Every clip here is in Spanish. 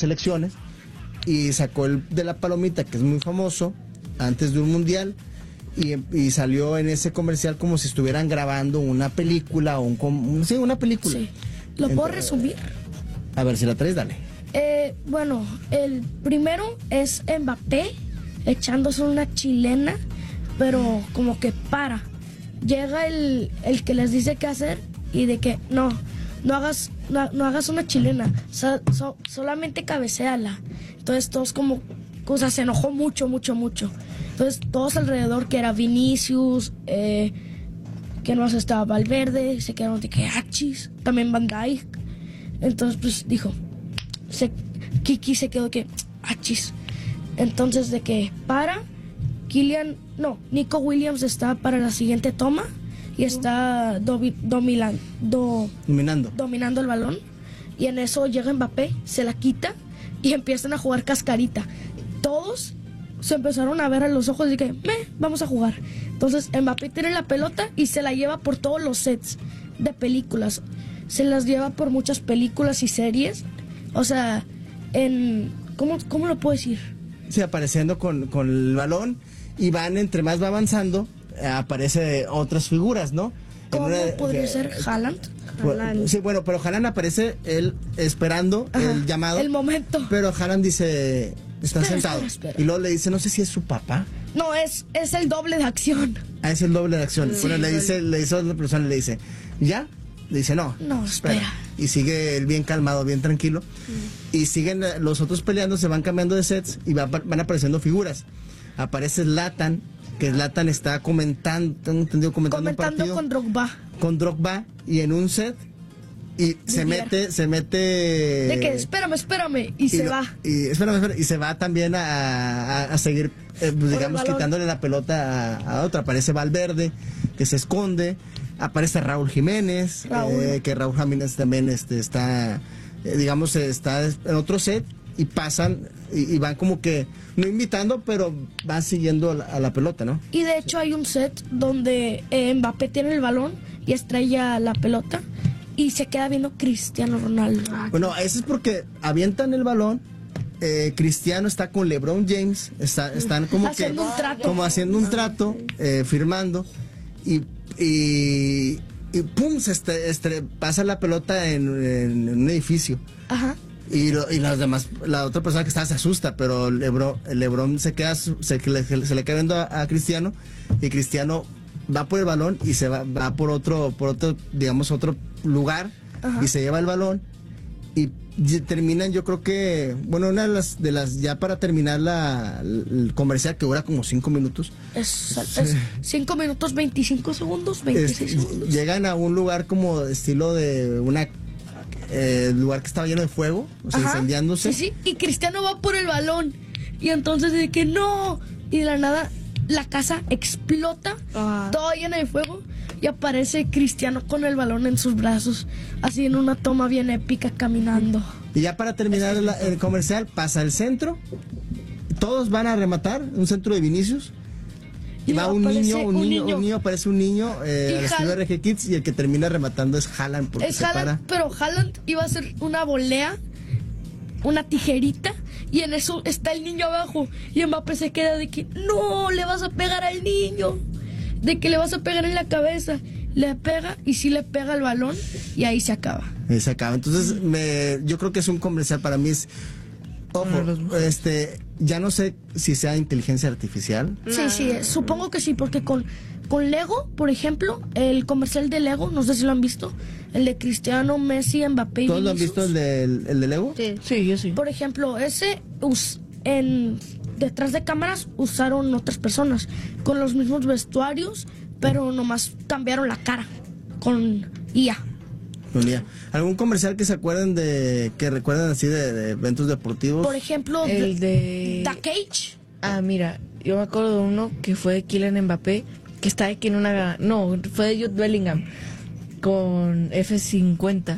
selecciones y sacó el de la palomita, que es muy famoso, antes de un mundial, y salió en ese comercial como si estuvieran grabando una película o sí, una película. Sí. ¿Lo puedo resumir? A ver, si la traes, dale. Bueno, el primero es Mbappé echándose una chilena, pero como que llega el que les dice qué hacer y de que no hagas una chilena, solamente cabecéala. Entonces todos como, o sea, se enojó mucho. Entonces todos alrededor, que era Vinicius, que no estaba Valverde, se quedaron de que achis, también Van Dijk. Entonces pues dijo, Kiki se quedó que achis. Entonces de que Nico Williams está para la siguiente toma y está dominando el balón, y en eso llega Mbappé, se la quita y empiezan a jugar cascarita. Todos se empezaron a ver a los ojos y que vamos a jugar. Entonces Mbappé tiene la pelota y se la lleva por todos los sets de películas, se las lleva por muchas películas y series, o sea, ¿cómo lo puedo decir? Sí, apareciendo con el balón, y entre más va avanzando, aparece otras figuras, ¿no? ¿Cómo podría ser Haaland? Sí, bueno, pero Haaland aparece él esperando el llamado. El momento. Pero Haaland dice, está sentado. Espera. Y luego le dice, no sé si es su papá. No, es el doble de acción. Es el doble de acción. Sí, bueno, le dice a otra persona, le dice, ¿ya? Le dice, no, espera. Y sigue él bien calmado, bien tranquilo. Y siguen los otros peleando, se van cambiando de sets y van apareciendo figuras. Aparece Zlatan, que Zlatan está comentando un partido con Drogba, y en un set, y se mete de que espérame y se va. Y se va también a seguir, digamos, quitándole la pelota a otra. Aparece Valverde, que se esconde. Aparece Raúl Jiménez, que Raúl Jiménez también está, digamos, está en otro set, y pasan y van como que, no invitando, pero van siguiendo a la pelota, ¿no? Y de hecho hay un set donde Mbappé tiene el balón y estrella la pelota y se queda viendo Cristiano Ronaldo. Bueno, eso es porque avientan el balón, Cristiano está con LeBron James, están como haciendo un trato. Como haciendo un trato, firmando, y pum, pasa la pelota en un edificio. Ajá. Y las demás, la otra persona que estaba se asusta, pero LeBron se le queda viendo a Cristiano, y Cristiano va por el balón y se va por otro, digamos, otro lugar. Ajá. Y se lleva el balón y terminan, yo creo que, bueno, una de las ya para terminar el comercial, que dura como 5 minutos. Es 5 minutos 25 segundos, 26 segundos. Llegan a un lugar como estilo de lugar que estaba lleno de fuego, o sea, incendiándose. Sí, y Cristiano va por el balón, y entonces de que no, y de la nada la casa explota, toda llena de fuego, y aparece Cristiano con el balón en sus brazos, así en una toma bien épica, caminando. Y ya para terminar el comercial, pasa el centro, todos van a rematar, un centro de Vinicius, y va un niño, aparece un niño al estilo RG Kids, y el que termina rematando es Haaland, porque es Haaland, pero Haaland iba a hacer una volea, una tijerita, y en eso está el niño abajo, y Mbappé se queda de que no, le vas a pegar al niño, de que le vas a pegar en la cabeza. Le pega, y sí le pega el balón, y ahí se acaba. Entonces yo creo que es un comercial, para mí es, ojo, ya no sé si sea inteligencia artificial. Sí, supongo que sí, porque con Lego, por ejemplo, el comercial de Lego, no sé si lo han visto, el de Cristiano, Messi, Mbappé y ¿Todos Vinicius. lo han visto, el de Lego? Sí, yo sí. Por ejemplo, detrás de cámaras usaron otras personas con los mismos vestuarios, pero nomás cambiaron la cara con IA. ¿Algún comercial que se acuerden que recuerden así de eventos deportivos? Por ejemplo, el de The Cage. Mira, yo me acuerdo de uno que fue de Kylian Mbappé, que está aquí en fue de Jude Bellingham con F50,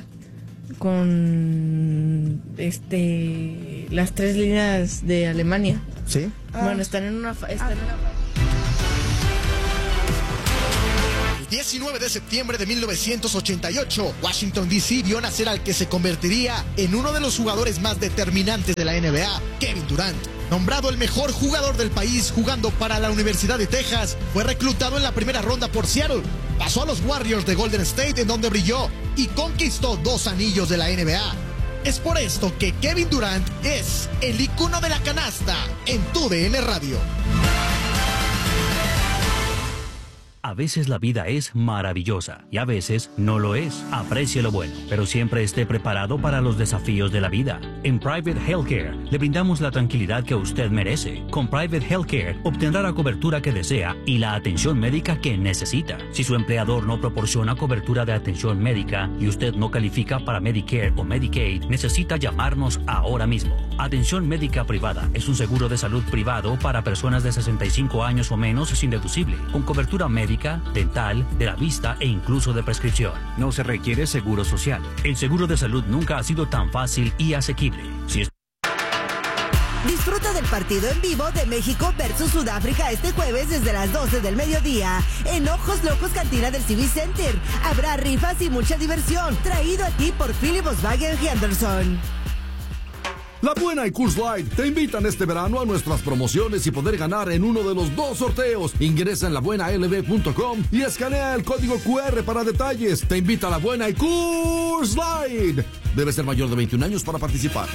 con las 3 líneas de Alemania. Sí. Bueno, están en una El 19 de septiembre de 1988, Washington D.C. vio nacer al que se convertiría en uno de los jugadores más determinantes de la NBA, Kevin Durant. Nombrado el mejor jugador del país jugando para la Universidad de Texas, fue reclutado en la primera ronda por Seattle. Pasó a los Warriors de Golden State, en donde brilló y conquistó 2 anillos de la NBA. Es por esto que Kevin Durant es el icono de la canasta en TUDN Radio. A veces la vida es maravillosa y a veces no lo es. Aprecie lo bueno, pero siempre esté preparado para los desafíos de la vida. En Private Healthcare le brindamos la tranquilidad que usted merece. Con Private Healthcare obtendrá la cobertura que desea y la atención médica que necesita. Si su empleador no proporciona cobertura de atención médica y usted no califica para Medicare o Medicaid, necesita llamarnos ahora mismo. Atención médica privada es un seguro de salud privado para personas de 65 años o menos sin deducible, con cobertura médica, dental, de la vista e incluso de prescripción. No se requiere seguro social. El seguro de salud nunca ha sido tan fácil y asequible. Disfruta del partido en vivo de México versus Sudáfrica este jueves desde las 12 del mediodía en Ojos Locos Cantina del Civic Center. Habrá rifas y mucha diversión. Traído a ti por Philly Volkswagen Henderson. La Buena y Coors Light te invitan este verano a nuestras promociones y poder ganar en uno de los 2 sorteos. Ingresa en labuenalb.com y escanea el código QR para detalles. Te invita a La Buena y Coors Light. Debe ser mayor de 21 años para participar.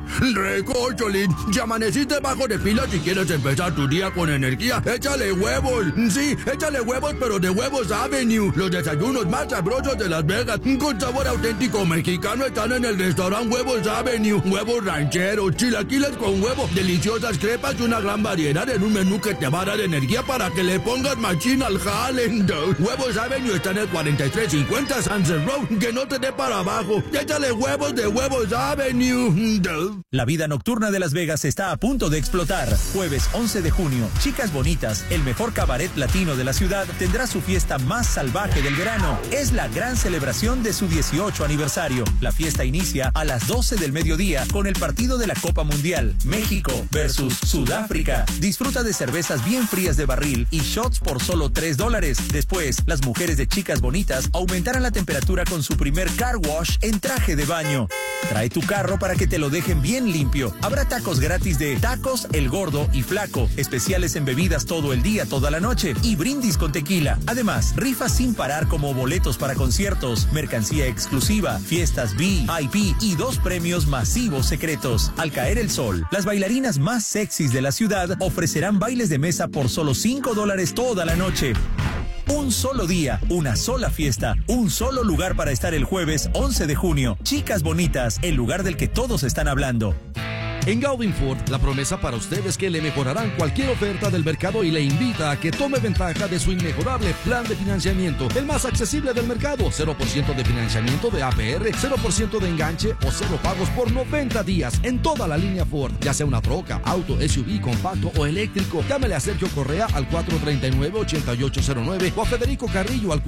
Rico, Cholín, ya amaneciste bajo de pila. Si quieres empezar tu día con energía, échale huevos. Sí, échale huevos, pero de Huevos Avenue. Los desayunos más sabrosos de Las Vegas, con sabor auténtico mexicano, están en el restaurante Huevos Avenue. Huevos rancheros, chilaquiles con huevo, deliciosas crepas y una gran variedad en un menú que te va a dar energía para que le pongas machín al jale. Huevos Avenue está en el 4350 Sunset Road. Que no te dé para abajo. Échale huevos de Huevos Avenue. La vida nocturna de Las Vegas está a punto de explotar. Jueves 11 de junio, Chicas Bonitas, el mejor cabaret latino de la ciudad, tendrá su fiesta más salvaje del verano. Es la gran celebración de su 18 aniversario. La fiesta inicia a las 12 del mediodía con el partido de la Copa Mundial, México versus Sudáfrica. Disfruta de cervezas bien frías de barril y shots por solo $3. Después, las mujeres de Chicas Bonitas aumentarán la temperatura con su primer car wash en traje de baño. Trae tu carro para que te lo dejen bien limpio. Habrá tacos gratis de Tacos El Gordo y Flaco, especiales en bebidas todo el día, toda la noche y brindis con tequila. Además, rifas sin parar como boletos para conciertos, mercancía exclusiva, fiestas VIP y 2 premios masivos secretos. Al caer el sol, las bailarinas más sexys de la ciudad ofrecerán bailes de mesa por solo $5 toda la noche. Un solo día, una sola fiesta, un solo lugar para estar el jueves 11 de junio. Chicas Bonitas, el lugar del que todos están hablando. En Gaudin Ford, la promesa para usted es que le mejorarán cualquier oferta del mercado y le invita a que tome ventaja de su inmejorable plan de financiamiento, el más accesible del mercado. 0% de financiamiento de APR, 0% de enganche o 0 pagos por 90 días en toda la línea Ford, ya sea una troca, auto, SUV, compacto o eléctrico. Llámele a Sergio Correa al 439-8809 o a Federico Carrillo al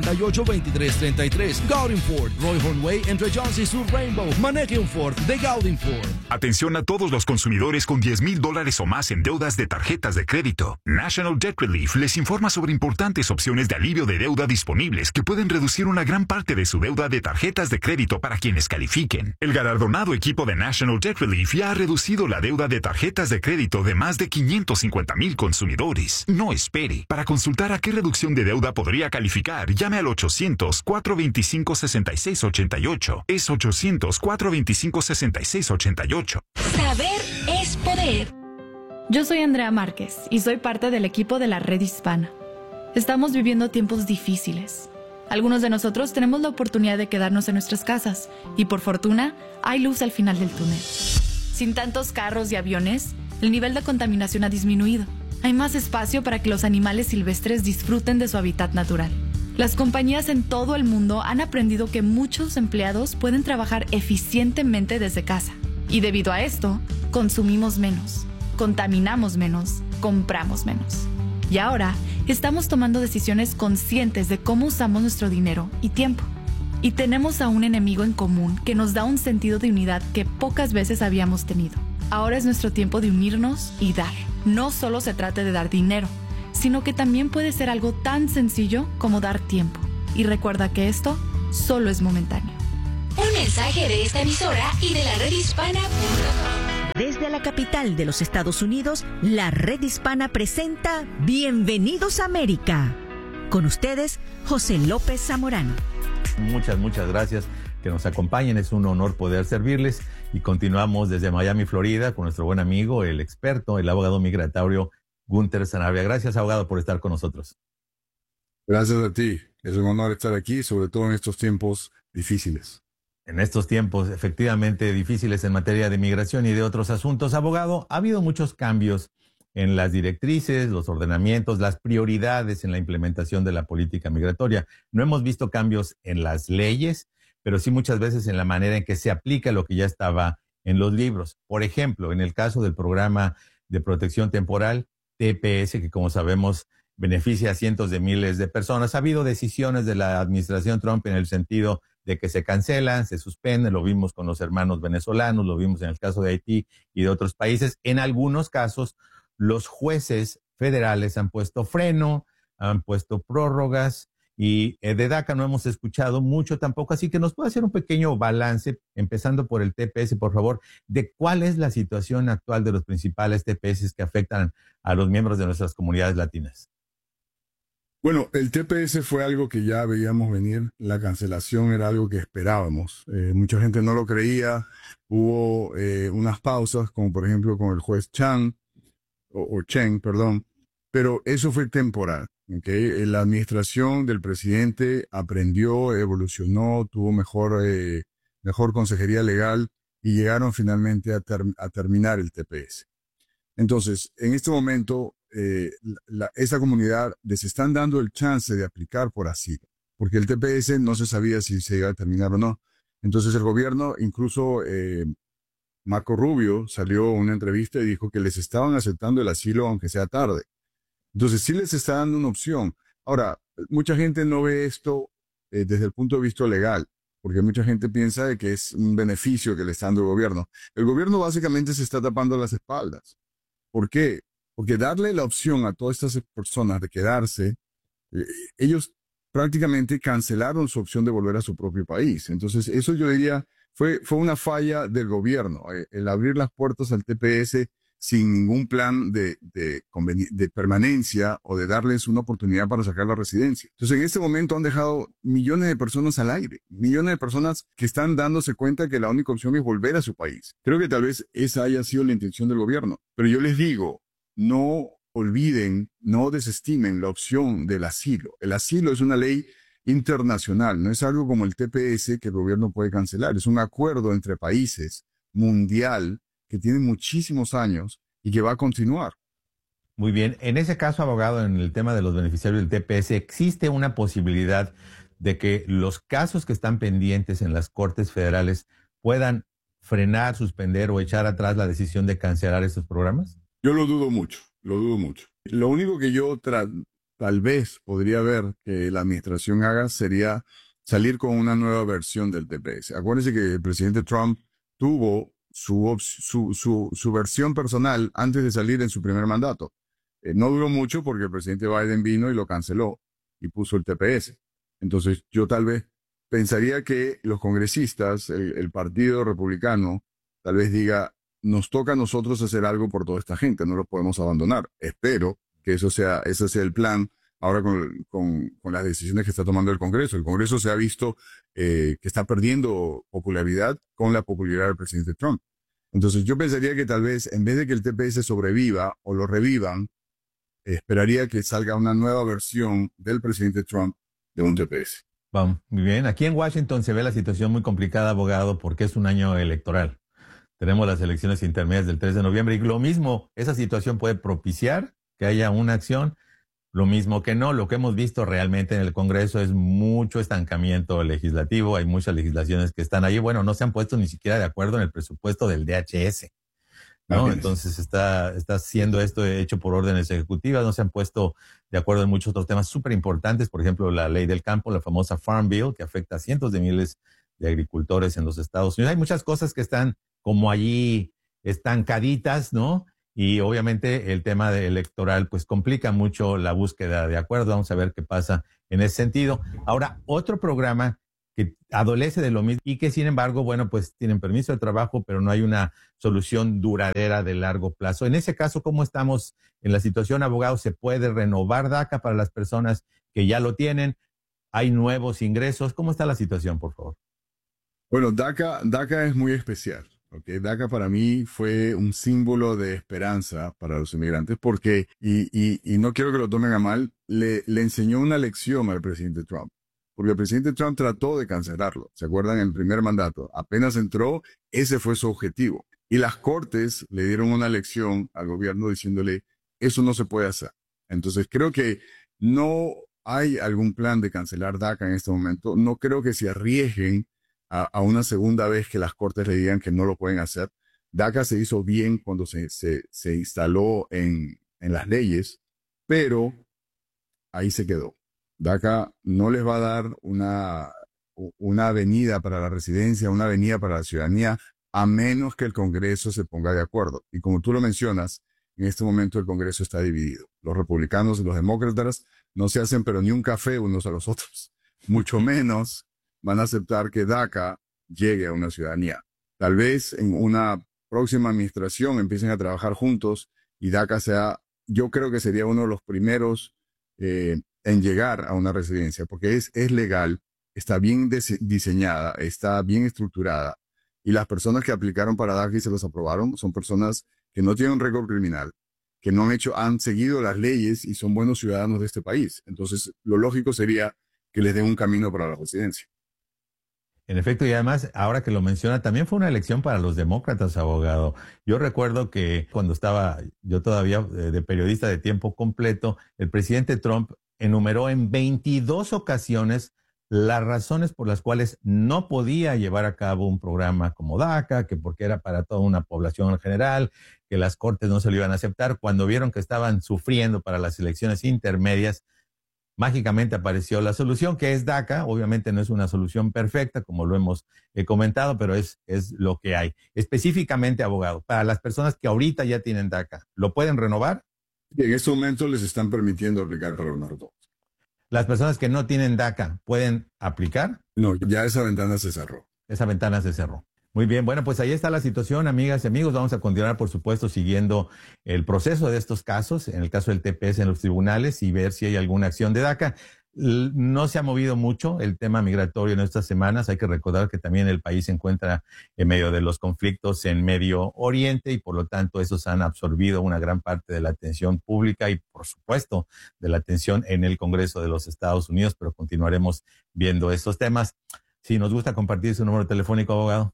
498-2333. Gaudin Ford, Roy Hornway entre Jones y Sur Rainbow. Maneje un Ford de Gaudin Ford. Atención a todos los consumidores con $10,000 o más en deudas de tarjetas de crédito. National Debt Relief les informa sobre importantes opciones de alivio de deuda disponibles que pueden reducir una gran parte de su deuda de tarjetas de crédito para quienes califiquen. El galardonado equipo de National Debt Relief ya ha reducido la deuda de tarjetas de crédito de más de 550,000 consumidores. No espere. Para consultar a qué reducción de deuda podría calificar, llame al 800-425-6688. Es 800-425-6688. Saber es poder. Yo soy Andrea Márquez y soy parte del equipo de la Red Hispana. Estamos viviendo tiempos difíciles. Algunos de nosotros tenemos la oportunidad de quedarnos en nuestras casas y por fortuna hay luz al final del túnel. Sin tantos carros y aviones, el nivel de contaminación ha disminuido. Hay más espacio para que los animales silvestres disfruten de su hábitat natural. Las compañías en todo el mundo han aprendido que muchos empleados pueden trabajar eficientemente desde casa. Y debido a esto, consumimos menos, contaminamos menos, compramos menos. Y ahora, estamos tomando decisiones conscientes de cómo usamos nuestro dinero y tiempo. Y tenemos a un enemigo en común que nos da un sentido de unidad que pocas veces habíamos tenido. Ahora es nuestro tiempo de unirnos y dar. No solo se trata de dar dinero, sino que también puede ser algo tan sencillo como dar tiempo. Y recuerda que esto solo es momentáneo. Un mensaje de esta emisora y de la redhispana.com. Desde la capital de los Estados Unidos, la Red Hispana presenta Bienvenidos a América. Con ustedes, José López Zamorano. Muchas gracias que nos acompañen. Es un honor poder servirles. Y continuamos desde Miami, Florida, con nuestro buen amigo, el experto, el abogado migratorio Gunther Sanabria. Gracias, abogado, por estar con nosotros. Gracias a ti. Es un honor estar aquí, sobre todo en estos tiempos difíciles. En estos tiempos efectivamente difíciles en materia de migración y de otros asuntos. Abogado, ha habido muchos cambios en las directrices, los ordenamientos, las prioridades en la implementación de la política migratoria. No hemos visto cambios en las leyes, pero sí muchas veces en la manera en que se aplica lo que ya estaba en los libros. Por ejemplo, en el caso del programa de protección temporal, TPS, que como sabemos beneficia a cientos de miles de personas, ha habido decisiones de la administración Trump en el sentido de que se cancelan, se suspenden. Lo vimos con los hermanos venezolanos, lo vimos en el caso de Haití y de otros países. En algunos casos, los jueces federales han puesto freno, han puesto prórrogas, y de DACA no hemos escuchado mucho tampoco, así que nos puede hacer un pequeño balance, empezando por el TPS, por favor, de cuál es la situación actual de los principales TPS que afectan a los miembros de nuestras comunidades latinas. Bueno, el TPS fue algo que ya veíamos venir, la cancelación era algo que esperábamos. Mucha gente no lo creía, hubo unas pausas, como por ejemplo con el juez Cheng, pero eso fue temporal. Okay. La administración del presidente aprendió, evolucionó, tuvo mejor consejería legal y llegaron finalmente a terminar el TPS. Entonces, en este momento, esa comunidad les están dando el chance de aplicar por asilo, porque el TPS no se sabía si se iba a terminar o no. Entonces, el gobierno, incluso Marco Rubio, salió a una entrevista y dijo que les estaban aceptando el asilo aunque sea tarde. Entonces sí les está dando una opción. Ahora, mucha gente no ve esto desde el punto de vista legal, porque mucha gente piensa de que es un beneficio que le está dando el gobierno. El gobierno básicamente se está tapando las espaldas. ¿Por qué? Porque darle la opción a todas estas personas de quedarse, ellos prácticamente cancelaron su opción de volver a su propio país. Entonces eso yo diría fue una falla del gobierno, el abrir las puertas al TPS sin ningún plan de permanencia o de darles una oportunidad para sacar la residencia. Entonces, en este momento han dejado millones de personas al aire, millones de personas que están dándose cuenta que la única opción es volver a su país. Creo que tal vez esa haya sido la intención del gobierno. Pero yo les digo, no olviden, no desestimen la opción del asilo. El asilo es una ley internacional, no es algo como el TPS que el gobierno puede cancelar. Es un acuerdo entre países mundial que tiene muchísimos años y que va a continuar. Muy bien. En ese caso, abogado, en el tema de los beneficiarios del TPS, ¿existe una posibilidad de que los casos que están pendientes en las Cortes Federales puedan frenar, suspender o echar atrás la decisión de cancelar estos programas? Yo lo dudo mucho, lo dudo mucho. Lo único que yo tal vez podría ver que la administración haga sería salir con una nueva versión del TPS. Acuérdense que el presidente Trump tuvo su versión personal antes de salir en su primer mandato. No duró mucho porque el presidente Biden vino y lo canceló y puso el TPS. Entonces yo tal vez pensaría que los congresistas, el Partido Republicano, tal vez diga, nos toca a nosotros hacer algo por toda esta gente, no lo podemos abandonar. Espero que ese sea el plan ahora con las decisiones que está tomando el Congreso. El Congreso se ha visto que está perdiendo popularidad con la popularidad del presidente Trump. Entonces yo pensaría que tal vez en vez de que el TPS sobreviva o lo revivan, esperaría que salga una nueva versión del presidente Trump de un TPS. Vamos, muy bien. Aquí en Washington se ve la situación muy complicada, abogado, porque es un año electoral. Tenemos las elecciones intermedias del 3 de noviembre y lo mismo, esa situación puede propiciar que haya una acción. Lo mismo que no, lo que hemos visto realmente en el Congreso es mucho estancamiento legislativo, hay muchas legislaciones que están ahí, bueno, no se han puesto ni siquiera de acuerdo en el presupuesto del DHS, ¿no? Entonces está siendo esto hecho por órdenes ejecutivas, no se han puesto de acuerdo en muchos otros temas súper importantes, por ejemplo, la ley del campo, la famosa Farm Bill, que afecta a cientos de miles de agricultores en los Estados Unidos. Hay muchas cosas que están como allí estancaditas, ¿no? y obviamente el tema electoral pues complica mucho la búsqueda de acuerdos. Vamos a ver qué pasa en ese sentido. Ahora, otro programa que adolece de lo mismo y que sin embargo, bueno, pues tienen permiso de trabajo, pero no hay una solución duradera de largo plazo. En ese caso, ¿cómo estamos en la situación, abogado? ¿Se puede renovar DACA para las personas que ya lo tienen? ¿Hay nuevos ingresos? ¿Cómo está la situación, por favor? Bueno, DACA es muy especial. Okay, DACA para mí fue un símbolo de esperanza para los inmigrantes porque, y no quiero que lo tomen a mal, le enseñó una lección al presidente Trump. Porque el presidente Trump trató de cancelarlo. ¿Se acuerdan? En el primer mandato. Apenas entró, ese fue su objetivo. Y las cortes le dieron una lección al gobierno diciéndole, eso no se puede hacer. Entonces creo que no hay algún plan de cancelar DACA en este momento. No creo que se arriesguen a una segunda vez que las cortes le digan que no lo pueden hacer. DACA se hizo bien cuando se instaló en las leyes, pero ahí se quedó. DACA no les va a dar una avenida para la residencia, una avenida para la ciudadanía, a menos que el Congreso se ponga de acuerdo. Y como tú lo mencionas, en este momento el Congreso está dividido. Los republicanos y los demócratas no se hacen pero ni un café unos a los otros. Mucho menos van a aceptar que DACA llegue a una ciudadanía. Tal vez en una próxima administración empiecen a trabajar juntos y DACA sea, yo creo que sería uno de los primeros en llegar a una residencia, porque es legal, está bien diseñada, está bien estructurada, y las personas que aplicaron para DACA y se los aprobaron son personas que no tienen un récord criminal, que no han seguido las leyes y son buenos ciudadanos de este país. Entonces, lo lógico sería que les den un camino para la residencia. En efecto, y además, ahora que lo menciona, también fue una elección para los demócratas, abogado. Yo recuerdo que cuando estaba yo todavía de periodista de tiempo completo, el presidente Trump enumeró en 22 ocasiones las razones por las cuales no podía llevar a cabo un programa como DACA, que porque era para toda una población en general, que las cortes no se lo iban a aceptar. Cuando vieron que estaban sufriendo para las elecciones intermedias, mágicamente apareció la solución, que es DACA. Obviamente no es una solución perfecta, como lo hemos comentado, pero es lo que hay. Específicamente, abogado, para las personas que ahorita ya tienen DACA, ¿lo pueden renovar? Y en este momento les están permitiendo aplicar para renovar todo. ¿Las personas que no tienen DACA pueden aplicar? No, ya esa ventana se cerró. Esa ventana se cerró. Muy bien, bueno, pues ahí está la situación, amigas y amigos. Vamos a continuar, por supuesto, siguiendo el proceso de estos casos, en el caso del TPS en los tribunales, y ver si hay alguna acción de DACA. No se ha movido mucho el tema migratorio en estas semanas. Hay que recordar que también el país se encuentra en medio de los conflictos en Medio Oriente y por lo tanto esos han absorbido una gran parte de la atención pública y por supuesto de la atención en el Congreso de los Estados Unidos, pero continuaremos viendo estos temas. Si nos gusta compartir su número telefónico, abogado.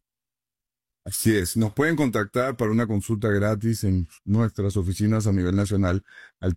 Así es, nos pueden contactar para una consulta gratis en nuestras oficinas a nivel nacional al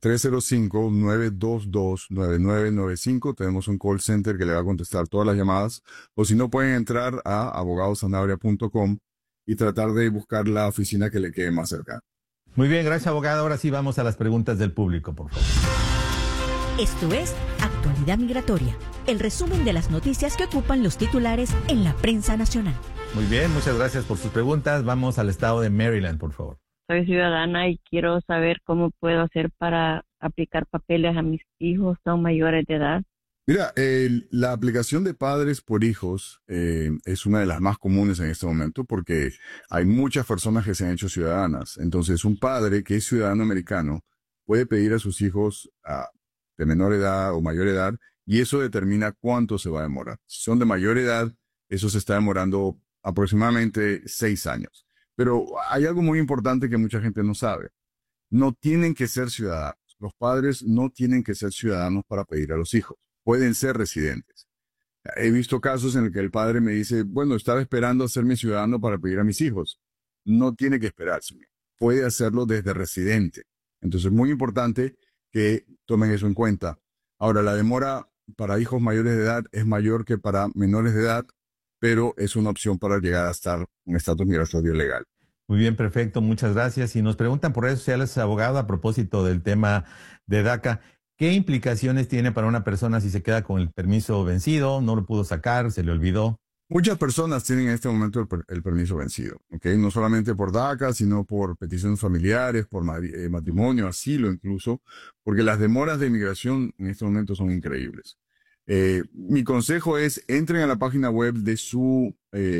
305-922-9995. Tenemos un call center que le va a contestar todas las llamadas, o si no pueden entrar a abogadosanabria.com y tratar de buscar la oficina que le quede más cerca. Muy bien, gracias, abogado. Ahora sí vamos a las preguntas del público, por favor. Esto es Actualidad Migratoria, el resumen de las noticias que ocupan los titulares en la prensa nacional. Muy bien, muchas gracias por sus preguntas. Vamos al estado de Maryland, por favor. Soy ciudadana y quiero saber cómo puedo hacer para aplicar papeles a mis hijos, son mayores de edad. Mira, la aplicación de padres por hijos es una de las más comunes en este momento porque hay muchas personas que se han hecho ciudadanas. Entonces, un padre que es ciudadano americano puede pedir a sus hijos de menor edad o mayor edad y eso determina cuánto se va a demorar. Si son de mayor edad, eso se está demorando aproximadamente 6 años. Pero hay algo muy importante que mucha gente no sabe. No tienen que ser ciudadanos. Los padres no tienen que ser ciudadanos para pedir a los hijos. Pueden ser residentes. He visto casos en el que el padre me dice, bueno, estaba esperando hacerme ciudadano para pedir a mis hijos. No tiene que esperarse. Puede hacerlo desde residente. Entonces es muy importante que tomen eso en cuenta. Ahora, la demora para hijos mayores de edad es mayor que para menores de edad, pero es una opción para llegar a estar en estatus migratorio legal. Muy bien, perfecto, muchas gracias. Y nos preguntan por redes sociales, abogado, a propósito del tema de DACA, ¿qué implicaciones tiene para una persona si se queda con el permiso vencido, no lo pudo sacar, se le olvidó? Muchas personas tienen en este momento el permiso vencido, ¿ok? No solamente por DACA, sino por peticiones familiares, por matrimonio, asilo incluso, porque las demoras de inmigración en este momento son increíbles. Mi consejo es, entren a la página web de su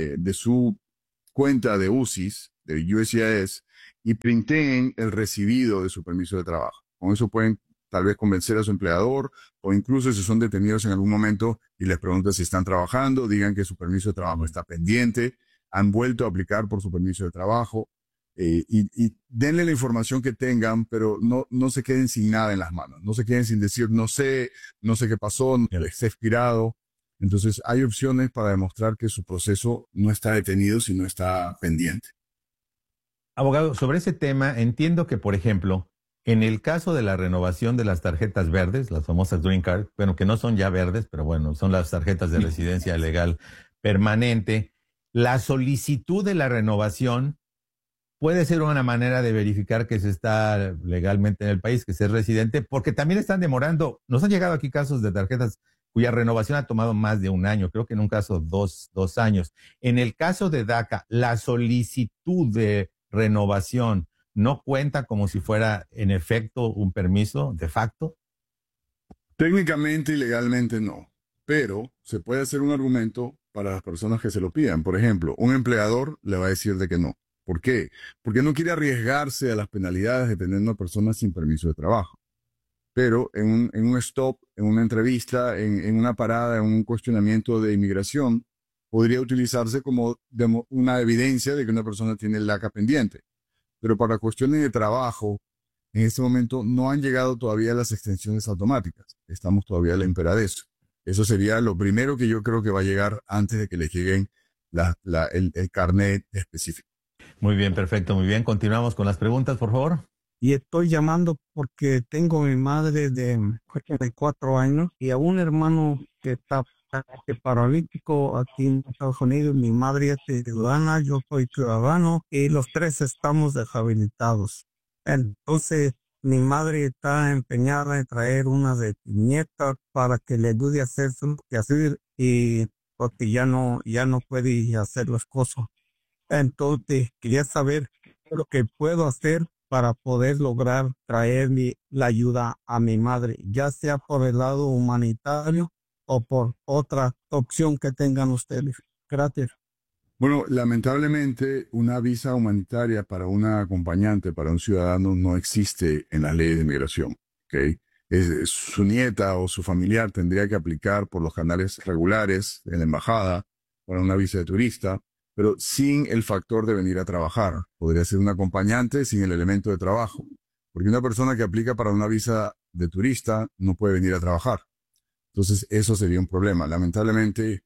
cuenta de UCIS, de USCIS, y printen el recibido de su permiso de trabajo. Con eso pueden tal vez convencer a su empleador, o incluso si son detenidos en algún momento y les preguntan si están trabajando, digan que su permiso de trabajo está pendiente, han vuelto a aplicar por su permiso de trabajo, y denle la información que tengan, pero no se queden sin nada en las manos, no se queden sin decir no sé qué pasó, está expirado. Entonces hay opciones para demostrar que su proceso no está detenido, sino está pendiente. Abogado, sobre ese tema, entiendo que, por ejemplo, en el caso de la renovación de las tarjetas verdes, las famosas Green Card, bueno, que no son ya verdes, pero bueno, son las tarjetas de residencia legal permanente, la solicitud de la renovación puede ser una manera de verificar que se está legalmente en el país, que se es residente, porque también están demorando. Nos han llegado aquí casos de tarjetas cuya renovación ha tomado más de un año, creo que en un caso dos años. En el caso de DACA, la solicitud de renovación no cuenta como si fuera en efecto un permiso de facto. Técnicamente y legalmente no, pero se puede hacer un argumento para las personas que se lo pidan. Por ejemplo, un empleador le va a decir de que no. ¿Por qué? Porque no quiere arriesgarse a las penalidades de tener una persona sin permiso de trabajo. Pero en un stop, en una entrevista, en una parada, en un cuestionamiento de inmigración, podría utilizarse como una evidencia de que una persona tiene el DACA pendiente. Pero para cuestiones de trabajo, en este momento no han llegado todavía las extensiones automáticas. Estamos todavía a la espera de eso. Eso sería lo primero que yo creo que va a llegar antes de que les lleguen el carnet específico. Muy bien, perfecto, muy bien. Continuamos con las preguntas, por favor. Y estoy llamando porque tengo a mi madre de 84 años y a un hermano que está paralítico aquí en Estados Unidos. Mi madre es ciudadana, yo soy ciudadano y los tres estamos deshabilitados. Entonces, mi madre está empeñada en traer una de sus nietas para que le ayude a hacer su quehacer y porque ya no puede hacer las cosas. Entonces, quería saber lo que puedo hacer para poder lograr traer la ayuda a mi madre, ya sea por el lado humanitario o por otra opción que tengan ustedes. Gracias. Bueno, lamentablemente una visa humanitaria para una acompañante, para un ciudadano, no existe en las leyes de inmigración. ¿Okay? Su nieta o su familiar tendría que aplicar por los canales regulares en la embajada para una visa de turista, pero sin el factor de venir a trabajar. Podría ser un acompañante sin el elemento de trabajo, porque una persona que aplica para una visa de turista no puede venir a trabajar. Entonces, eso sería un problema. Lamentablemente,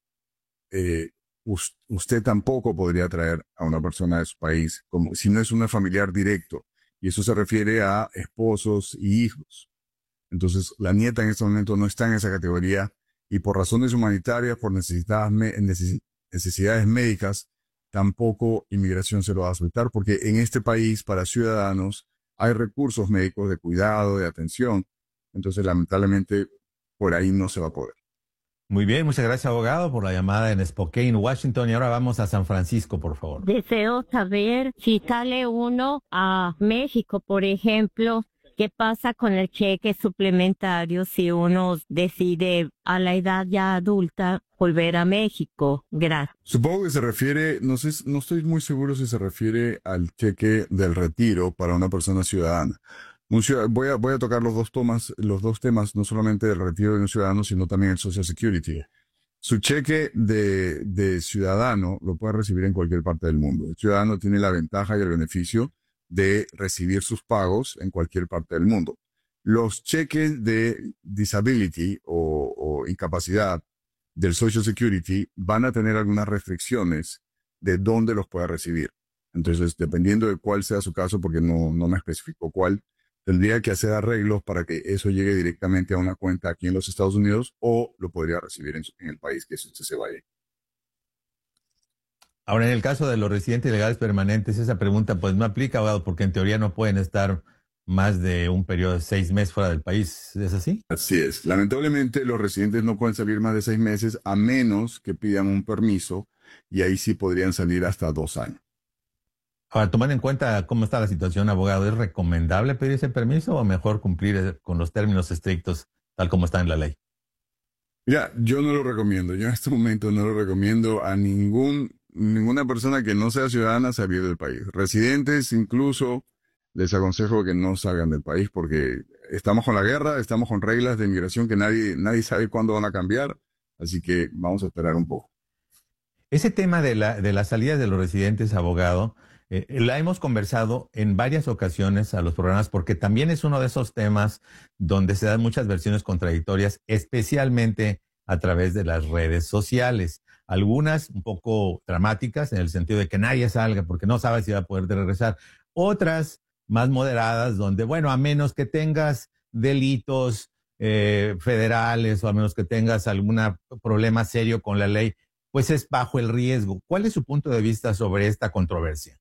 usted tampoco podría traer a una persona de su país como si no es un familiar directo, y eso se refiere a esposos y hijos. Entonces, la nieta en este momento no está en esa categoría, y por razones humanitarias, por necesidades médicas, tampoco inmigración se lo va a aceptar, porque en este país, para ciudadanos, hay recursos médicos de cuidado, de atención. Entonces, lamentablemente, por ahí no se va a poder. Muy bien, muchas gracias, abogado, por la llamada en Spokane, Washington. Y ahora vamos a San Francisco, por favor. Deseo saber si sale uno a México, por ejemplo, ¿qué pasa con el cheque suplementario si uno decide a la edad ya adulta volver a México? Gracias. Supongo que se refiere, no estoy muy seguro si se refiere al cheque del retiro para una persona ciudadana. Voy a tocar los dos temas, no solamente del retiro de un ciudadano, sino también el Social Security. Su cheque de ciudadano lo puede recibir en cualquier parte del mundo. El ciudadano tiene la ventaja y el beneficio de recibir sus pagos en cualquier parte del mundo. Los cheques de disability o incapacidad del Social Security van a tener algunas restricciones de dónde los pueda recibir. Entonces, dependiendo de cuál sea su caso, porque no me especificó cuál, tendría que hacer arreglos para que eso llegue directamente a una cuenta aquí en los Estados Unidos, o lo podría recibir en el país que usted se vaya. Ahora, en el caso de los residentes ilegales permanentes, esa pregunta pues no aplica, abogado, porque en teoría no pueden estar más de un periodo de 6 meses fuera del país. ¿Es así? Así es. Lamentablemente, los residentes no pueden salir más de 6 meses a menos que pidan un permiso y ahí sí podrían salir hasta 2 años. Ahora, tomando en cuenta cómo está la situación, abogado, ¿es recomendable pedir ese permiso o mejor cumplir con los términos estrictos tal como está en la ley? Mira, yo no lo recomiendo. Yo en este momento no lo recomiendo a ninguna persona que no sea ciudadana salir del país. Residentes incluso les aconsejo que no salgan del país porque estamos con la guerra, estamos con reglas de inmigración que nadie sabe cuándo van a cambiar. Así que vamos a esperar un poco. Ese tema de la salida de los residentes, abogado, la hemos conversado en varias ocasiones a los programas porque también es uno de esos temas donde se dan muchas versiones contradictorias, especialmente a través de las redes sociales. Algunas un poco dramáticas en el sentido de que nadie salga porque no sabe si va a poder regresar. Otras más moderadas donde, bueno, a menos que tengas delitos federales o a menos que tengas algún problema serio con la ley, pues es bajo el riesgo. ¿Cuál es su punto de vista sobre esta controversia?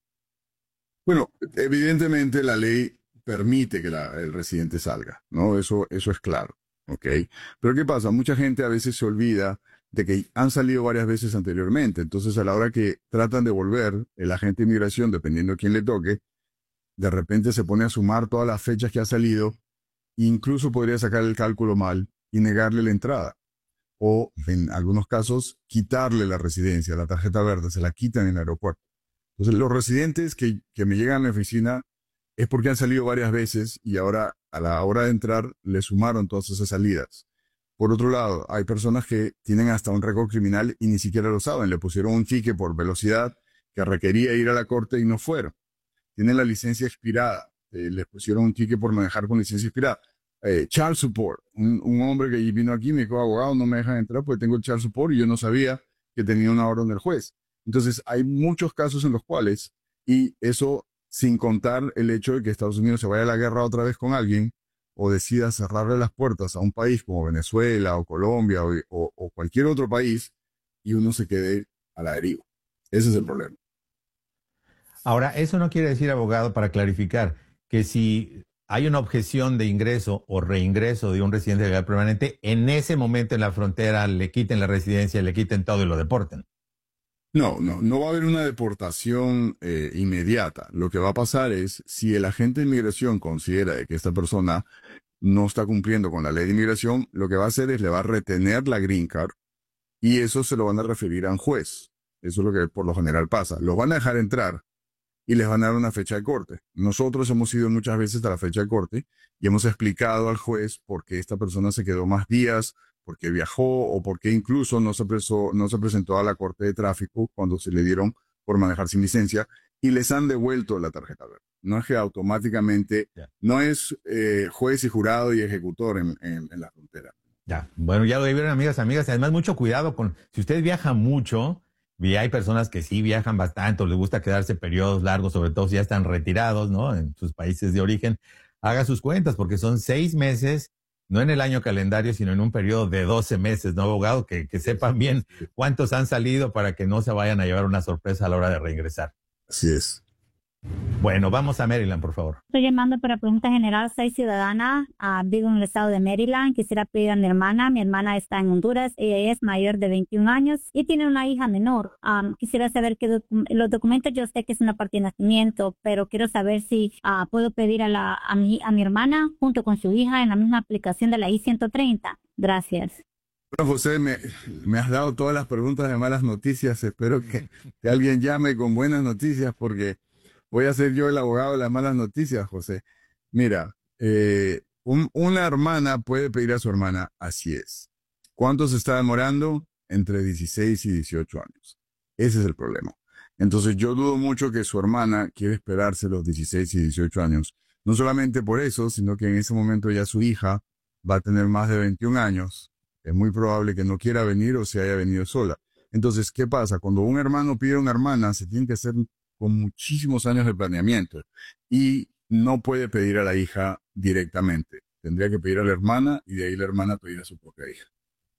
Bueno, evidentemente la ley permite que el residente salga, ¿no? Eso es claro, ¿ok? Pero ¿qué pasa? Mucha gente a veces se olvida de que han salido varias veces anteriormente. Entonces, a la hora que tratan de volver, el agente de inmigración, dependiendo de quién le toque, de repente se pone a sumar todas las fechas que ha salido, incluso podría sacar el cálculo mal y negarle la entrada. O, en algunos casos, quitarle la residencia, la tarjeta verde, se la quitan en el aeropuerto. Entonces, los residentes que me llegan a la oficina es porque han salido varias veces y ahora, a la hora de entrar, le sumaron todas esas salidas. Por otro lado, hay personas que tienen hasta un récord criminal y ni siquiera lo saben. Le pusieron un ticket por velocidad que requería ir a la corte y no fueron. Tienen la licencia expirada. Les pusieron un ticket por manejar con licencia expirada. Child support. Un hombre que vino aquí me dijo, abogado, no me dejan entrar porque tengo el child support y yo no sabía que tenía una orden del juez. Entonces, hay muchos casos en los cuales, y eso sin contar el hecho de que Estados Unidos se vaya a la guerra otra vez con alguien o decida cerrarle las puertas a un país como Venezuela o Colombia o cualquier otro país y uno se quede a la deriva. Ese es el problema. Ahora, eso no quiere decir, abogado, para clarificar, que si hay una objeción de ingreso o reingreso de un residente legal permanente, en ese momento en la frontera le quiten la residencia, le quiten todo y lo deporten. No va a haber una deportación inmediata. Lo que va a pasar es, si el agente de inmigración considera de que esta persona no está cumpliendo con la ley de inmigración, lo que va a hacer es le va a retener la green card y eso se lo van a referir a un juez. Eso es lo que por lo general pasa. Los van a dejar entrar y les van a dar una fecha de corte. Nosotros hemos ido muchas veces a la fecha de corte y hemos explicado al juez por qué esta persona se quedó más días, por qué viajó o por qué incluso no se presentó a la corte de tráfico cuando se le dieron por manejar sin licencia y les han devuelto la tarjeta verde. No es que automáticamente, no es juez y jurado y ejecutor en la frontera. Ya, bueno, ya lo vieron, amigas. Además, mucho cuidado si usted viaja mucho, y hay personas que sí viajan bastante o les gusta quedarse periodos largos, sobre todo si ya están retirados, ¿no? En sus países de origen, haga sus cuentas porque son 6 meses, no en el año calendario, sino en un periodo de 12 meses, ¿no, abogado? Que sepan bien cuántos han salido para que no se vayan a llevar una sorpresa a la hora de reingresar. Así es. Bueno, vamos a Maryland, por favor. Estoy llamando para pregunta general. Soy ciudadana, vivo en el estado de Maryland. Quisiera pedir a mi hermana. Mi hermana está en Honduras. Ella es mayor de 21 años y tiene una hija menor. Quisiera saber que los documentos, yo sé que es una parte de nacimiento, pero quiero saber si puedo pedir a mi hermana junto con su hija en la misma aplicación de la I-130. Gracias. Bueno, José, me has dado todas las preguntas de malas noticias. Espero que alguien llame con buenas noticias porque voy a ser yo el abogado de las malas noticias, José. Mira, una hermana puede pedir a su hermana, así es. ¿Cuánto se está demorando? Entre 16 y 18 años. Ese es el problema. Entonces yo dudo mucho que su hermana quiera esperarse los 16 y 18 años. No solamente por eso, sino que en ese momento ya su hija va a tener más de 21 años. Es muy probable que no quiera venir o se haya venido sola. Entonces, ¿qué pasa? Cuando un hermano pide a una hermana, se tiene que hacer con muchísimos años de planeamiento y no puede pedir a la hija directamente. Tendría que pedir a la hermana y de ahí la hermana pedir a su propia hija.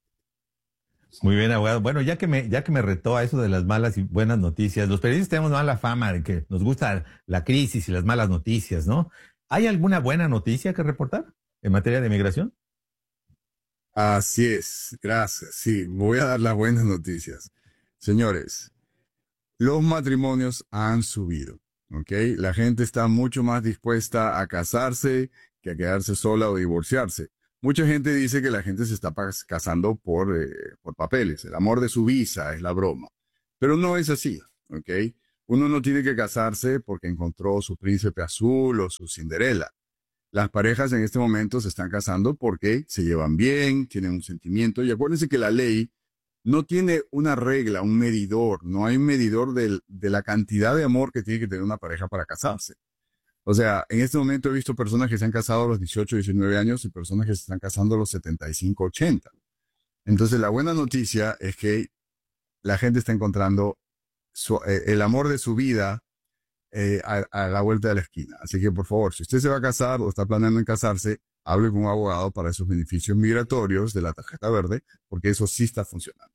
Muy bien, abogado. Bueno, ya que me retó a eso de las malas y buenas noticias, los periodistas tenemos mala fama de que nos gusta la crisis y las malas noticias, ¿no? ¿Hay alguna buena noticia que reportar en materia de migración? Así es, gracias. Sí, voy a dar las buenas noticias. Señores, los matrimonios han subido, ¿ok? La gente está mucho más dispuesta a casarse que a quedarse sola o divorciarse. Mucha gente dice que la gente se está casando por papeles. El amor de su visa es la broma. Pero no es así, ¿ok? Uno no tiene que casarse porque encontró su príncipe azul o su Cinderela. Las parejas en este momento se están casando porque se llevan bien, tienen un sentimiento. Y acuérdense que la ley no tiene una regla, un medidor. No hay un medidor de la cantidad de amor que tiene que tener una pareja para casarse. O sea, en este momento he visto personas que se han casado a los 18, 19 años y personas que se están casando a los 75, 80. Entonces, la buena noticia es que la gente está encontrando el amor de su vida a la vuelta de la esquina. Así que, por favor, si usted se va a casar o está planeando en casarse, hable con un abogado para esos beneficios migratorios de la tarjeta verde, porque eso sí está funcionando.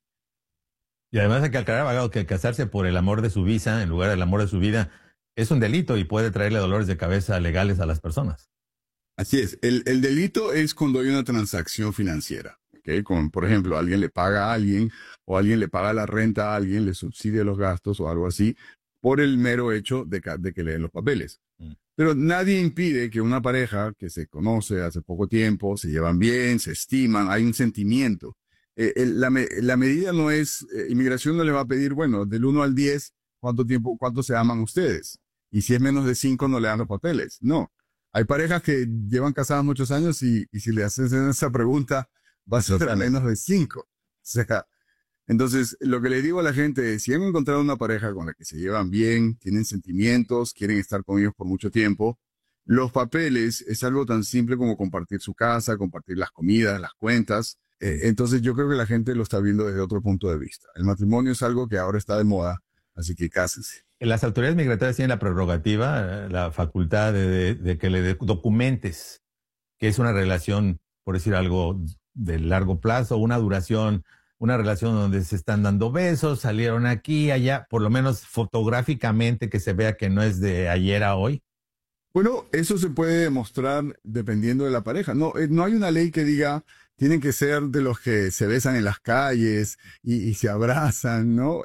Y además hay que aclarar, abogado, que casarse por el amor de su visa en lugar del amor de su vida es un delito y puede traerle dolores de cabeza legales a las personas. Así es. El delito es cuando hay una transacción financiera. ¿Okay? Por ejemplo, alguien le paga a alguien o alguien le paga la renta a alguien, le subsidia los gastos o algo así, por el mero hecho de que le den los papeles. Pero nadie impide que una pareja que se conoce hace poco tiempo, se llevan bien, se estiman, hay un sentimiento. La medida no es, inmigración no le va a pedir, bueno, del 1 al 10, cuánto se aman ustedes. Y si es menos de 5, no le dan los papeles. No. Hay parejas que llevan casadas muchos años y si le haces esa pregunta, va a ser a menos de 5. O sea, entonces, lo que le digo a la gente es, si han encontrado una pareja con la que se llevan bien, tienen sentimientos, quieren estar con ellos por mucho tiempo, los papeles es algo tan simple como compartir su casa, compartir las comidas, las cuentas. Entonces, yo creo que la gente lo está viendo desde otro punto de vista. El matrimonio es algo que ahora está de moda, así que cásense. Las autoridades migratorias tienen la prerrogativa, la facultad de que le documentes que es una relación, por decir algo, de largo plazo, una duración, una relación donde se están dando besos, salieron aquí, allá, por lo menos fotográficamente que se vea que no es de ayer a hoy. Bueno, eso se puede demostrar dependiendo de la pareja. No hay una ley que diga tienen que ser de los que se besan en las calles y se abrazan, ¿no?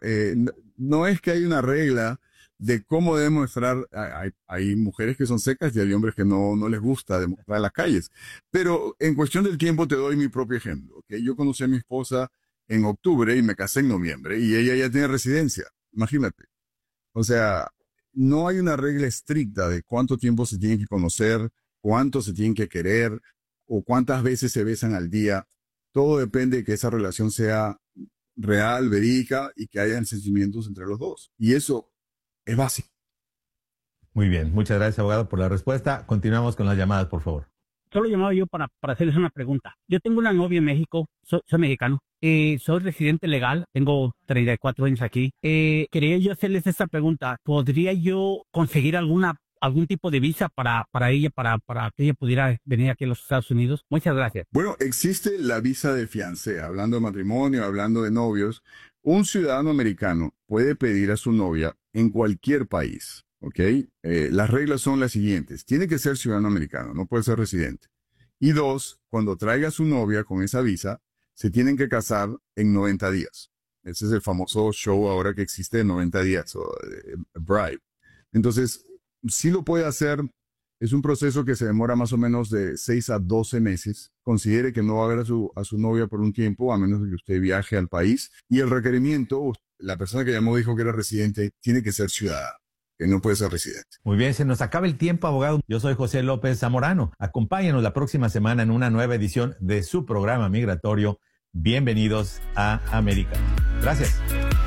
No es que hay una regla de cómo demostrar. Hay mujeres que son secas y hay hombres que no les gusta demostrar en las calles. Pero en cuestión del tiempo te doy mi propio ejemplo. ¿Okay? Yo conocí a mi esposa en octubre y me casé en noviembre y ella ya tiene residencia. Imagínate. O sea, no hay una regla estricta de cuánto tiempo se tienen que conocer, cuánto se tienen que querer o cuántas veces se besan al día. Todo depende de que esa relación sea real, verídica y que hayan sentimientos entre los dos. Y eso es básico. Muy bien. Muchas gracias, abogado, por la respuesta. Continuamos con las llamadas, por favor. Solo llamaba yo para hacerles una pregunta. Yo tengo una novia en México, soy mexicano, soy residente legal, tengo 34 años aquí. Quería yo hacerles esta pregunta. ¿Podría yo conseguir algún tipo de visa para ella, para que ella pudiera venir aquí a los Estados Unidos? Muchas gracias. Bueno, existe la visa de fiancé, hablando de matrimonio, hablando de novios. Un ciudadano americano puede pedir a su novia en cualquier país. ¿Ok? Las reglas son las siguientes. Tiene que ser ciudadano americano, no puede ser residente. Y 2, cuando traiga a su novia con esa visa, se tienen que casar en 90 días. Ese es el famoso show ahora que existe de 90 días, o Bribe. Entonces, sí lo puede hacer. Es un proceso que se demora más o menos de 6 a 12 meses. Considere que no va a ver a su novia por un tiempo, a menos de que usted viaje al país. Y el requerimiento, la persona que llamó dijo que era residente, tiene que ser ciudadana, que no puede ser residente. Muy bien, se nos acaba el tiempo, abogado. Yo soy José López Zamorano. Acompáñenos la próxima semana en una nueva edición de su programa migratorio. Bienvenidos a América. Gracias.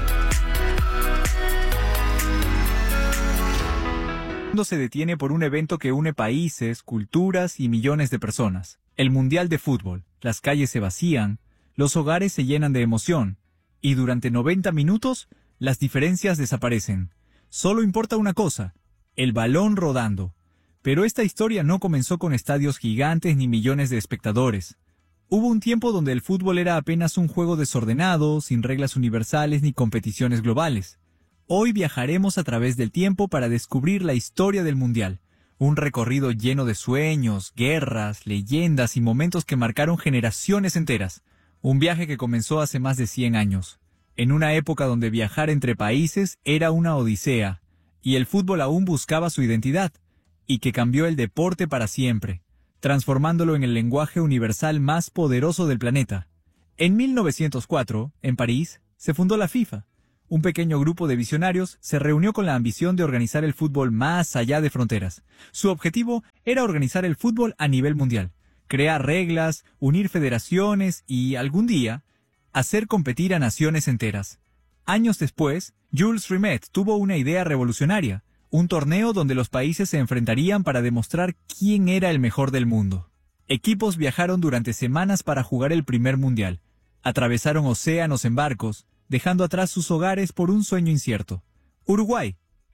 El mundo se detiene por un evento que une países, culturas y millones de personas. El Mundial de Fútbol. Las calles se vacían, los hogares se llenan de emoción, y durante 90 minutos las diferencias desaparecen. Solo importa una cosa, el balón rodando. Pero esta historia no comenzó con estadios gigantes ni millones de espectadores. Hubo un tiempo donde el fútbol era apenas un juego desordenado, sin reglas universales ni competiciones globales. Hoy viajaremos a través del tiempo para descubrir la historia del Mundial. Un recorrido lleno de sueños, guerras, leyendas y momentos que marcaron generaciones enteras. Un viaje que comenzó hace más de 100 años. en una época donde viajar entre países era una odisea, y el fútbol aún buscaba su identidad, y que cambió el deporte para siempre, transformándolo en el lenguaje universal más poderoso del planeta. En 1904, en París, se fundó la FIFA. Un pequeño grupo de visionarios se reunió con la ambición de organizar el fútbol más allá de fronteras. Su objetivo era organizar el fútbol a nivel mundial, crear reglas, unir federaciones y, algún día, hacer competir a naciones enteras. Años después, Jules Rimet tuvo una idea revolucionaria, un torneo donde los países se enfrentarían para demostrar quién era el mejor del mundo. Equipos viajaron durante semanas para jugar el primer mundial. Atravesaron océanos en barcos, dejando atrás sus hogares por un sueño incierto. Uruguay,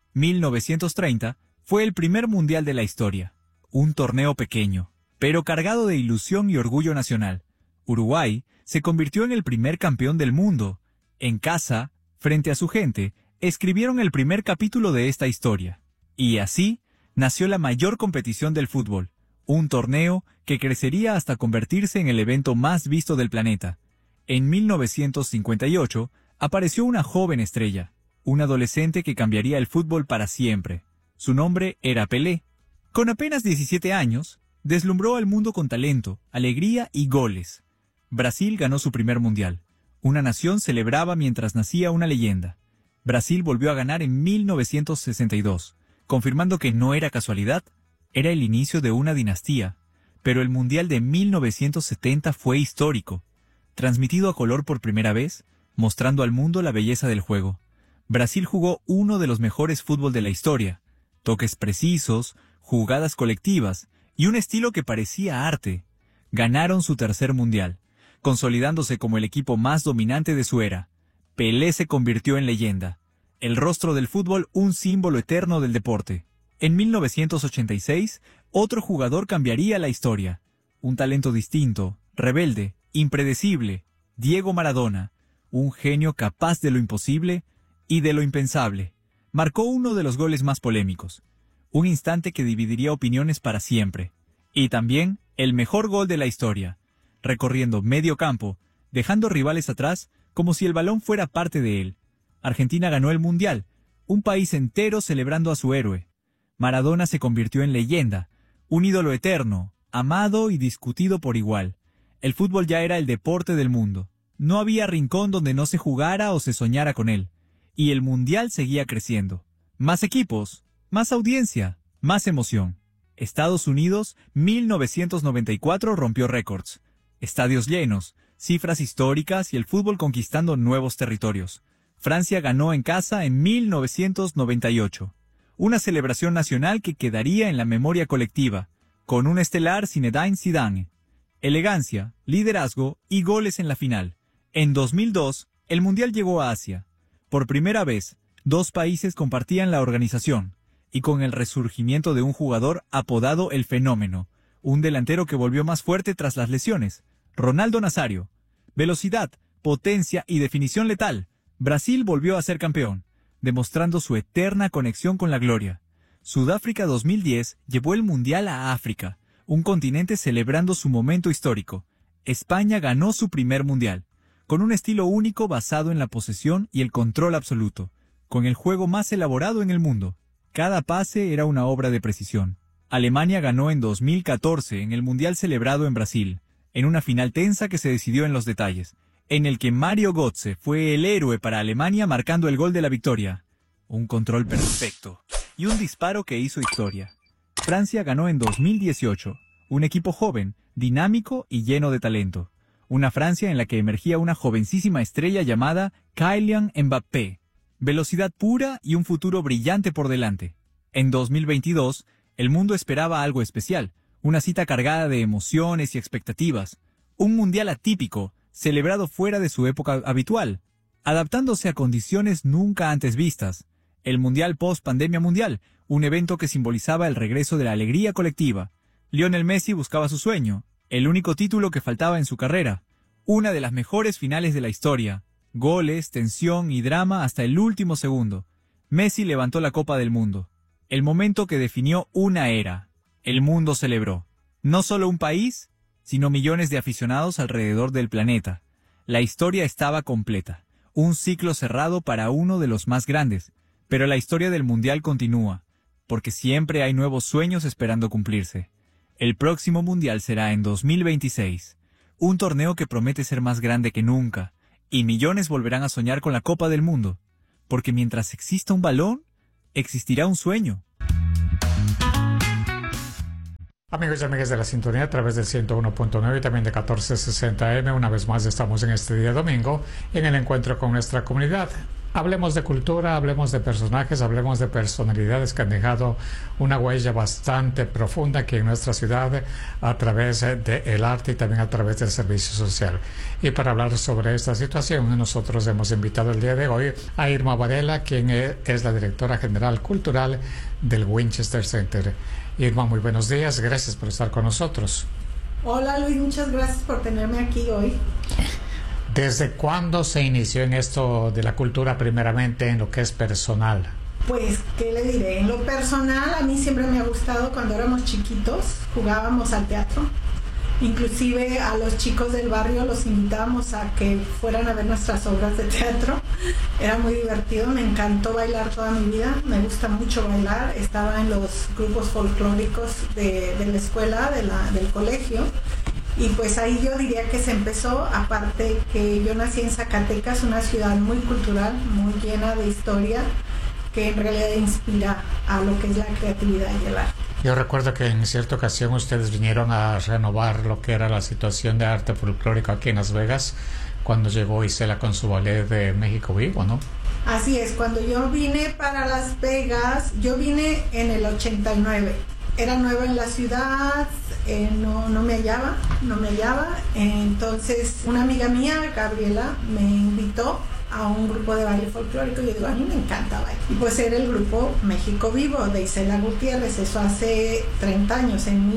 1930, fue el primer mundial de la historia. Un torneo pequeño, pero cargado de ilusión y orgullo nacional. Uruguay se convirtió en el primer campeón del mundo. En casa, frente a su gente, escribieron el primer capítulo de esta historia. Y así nació la mayor competición del fútbol, un torneo que crecería hasta convertirse en el evento más visto del planeta. En 1958, apareció una joven estrella, un adolescente que cambiaría el fútbol para siempre. Su nombre era Pelé. Con apenas 17 años, deslumbró al mundo con talento, alegría y goles. Brasil ganó su primer mundial. Una nación celebraba mientras nacía una leyenda. Brasil volvió a ganar en 1962, confirmando que no era casualidad, era el inicio de una dinastía. Pero el Mundial de 1970 fue histórico. Transmitido a color por primera vez, mostrando al mundo la belleza del juego. Brasil jugó uno de los mejores fútbol de la historia. Toques precisos, jugadas colectivas y un estilo que parecía arte. Ganaron su tercer mundial, consolidándose como el equipo más dominante de su era. Pelé se convirtió en leyenda. El rostro del fútbol, un símbolo eterno del deporte. En 1986, otro jugador cambiaría la historia. Un talento distinto, rebelde, impredecible, Diego Maradona. Un genio capaz de lo imposible y de lo impensable. Marcó uno de los goles más polémicos. Un instante que dividiría opiniones para siempre. Y también el mejor gol de la historia. Recorriendo medio campo, dejando rivales atrás como si el balón fuera parte de él. Argentina ganó el Mundial, un país entero celebrando a su héroe. Maradona se convirtió en leyenda, un ídolo eterno, amado y discutido por igual. El fútbol ya era el deporte del mundo. No había rincón donde no se jugara o se soñara con él. Y el Mundial seguía creciendo. Más equipos, más audiencia, más emoción. Estados Unidos, 1994 rompió récords. Estadios llenos, cifras históricas y el fútbol conquistando nuevos territorios. Francia ganó en casa en 1998. Una celebración nacional que quedaría en la memoria colectiva, con un estelar Zinedine Zidane. Elegancia, liderazgo y goles en la final. En 2002, el Mundial llegó a Asia. Por primera vez, dos países compartían la organización, y con el resurgimiento de un jugador apodado El Fenómeno, un delantero que volvió más fuerte tras las lesiones, Ronaldo Nazario. Velocidad, potencia y definición letal. Brasil volvió a ser campeón, demostrando su eterna conexión con la gloria. Sudáfrica 2010 llevó el Mundial a África, un continente celebrando su momento histórico. España ganó su primer Mundial, con un estilo único basado en la posesión y el control absoluto, con el juego más elaborado en el mundo. Cada pase era una obra de precisión. Alemania ganó en 2014 en el Mundial celebrado en Brasil, en una final tensa que se decidió en los detalles, en el que Mario Götze fue el héroe para Alemania marcando el gol de la victoria. Un control perfecto y un disparo que hizo historia. Francia ganó en 2018, un equipo joven, dinámico y lleno de talento. Una Francia en la que emergía una jovencísima estrella llamada Kylian Mbappé. Velocidad pura y un futuro brillante por delante. En 2022, el mundo esperaba algo especial, una cita cargada de emociones y expectativas. Un mundial atípico, celebrado fuera de su época habitual, adaptándose a condiciones nunca antes vistas. El mundial post-pandemia mundial, un evento que simbolizaba el regreso de la alegría colectiva. Lionel Messi buscaba su sueño, el único título que faltaba en su carrera. Una de las mejores finales de la historia. Goles, tensión y drama hasta el último segundo. Messi levantó la Copa del Mundo. El momento que definió una era. El mundo celebró. No solo un país, sino millones de aficionados alrededor del planeta. La historia estaba completa. Un ciclo cerrado para uno de los más grandes, pero la historia del Mundial continúa, porque siempre hay nuevos sueños esperando cumplirse. El próximo Mundial será en 2026, un torneo que promete ser más grande que nunca, y millones volverán a soñar con la Copa del Mundo, porque mientras exista un balón, existirá un sueño. Amigos y amigas de la sintonía a través del 101.9 y también de 1460M, una vez más estamos en este día domingo en el encuentro con nuestra comunidad. Hablemos de cultura, hablemos de personajes, hablemos de personalidades que han dejado una huella bastante profunda aquí en nuestra ciudad a través del arte y también a través del servicio social. Y para hablar sobre esta situación, nosotros hemos invitado el día de hoy a Irma Varela, quien es la directora general cultural del Winchester Center. Irma, muy buenos días, gracias por estar con nosotros. Hola Luis, muchas gracias por tenerme aquí hoy. ¿Desde cuándo se inició en esto de la cultura, primeramente en lo que es personal? Pues, ¿qué le diré? En lo personal, a mí siempre me ha gustado cuando éramos chiquitos, jugábamos al teatro. Inclusive a los chicos del barrio los invitábamos a que fueran a ver nuestras obras de teatro. Era muy divertido, me encantó bailar toda mi vida, me gusta mucho bailar. Estaba en los grupos folclóricos de la escuela, del colegio. Y pues ahí yo diría que se empezó, aparte que yo nací en Zacatecas, una ciudad muy cultural, muy llena de historia, que en realidad inspira a lo que es la creatividad y el arte. Yo recuerdo que en cierta ocasión ustedes vinieron a renovar lo que era la situación de arte folclórico aquí en Las Vegas, cuando llegó Isela con su ballet de México Vivo, ¿no? Así es, cuando yo vine para Las Vegas, yo vine en el 89. Era nueva en la ciudad, no me hallaba, entonces una amiga mía, Gabriela, me invitó a un grupo de baile folclórico y yo digo, a mí me encanta bailar. Y pues era el grupo México Vivo de Isela Gutiérrez, eso hace 30 años, en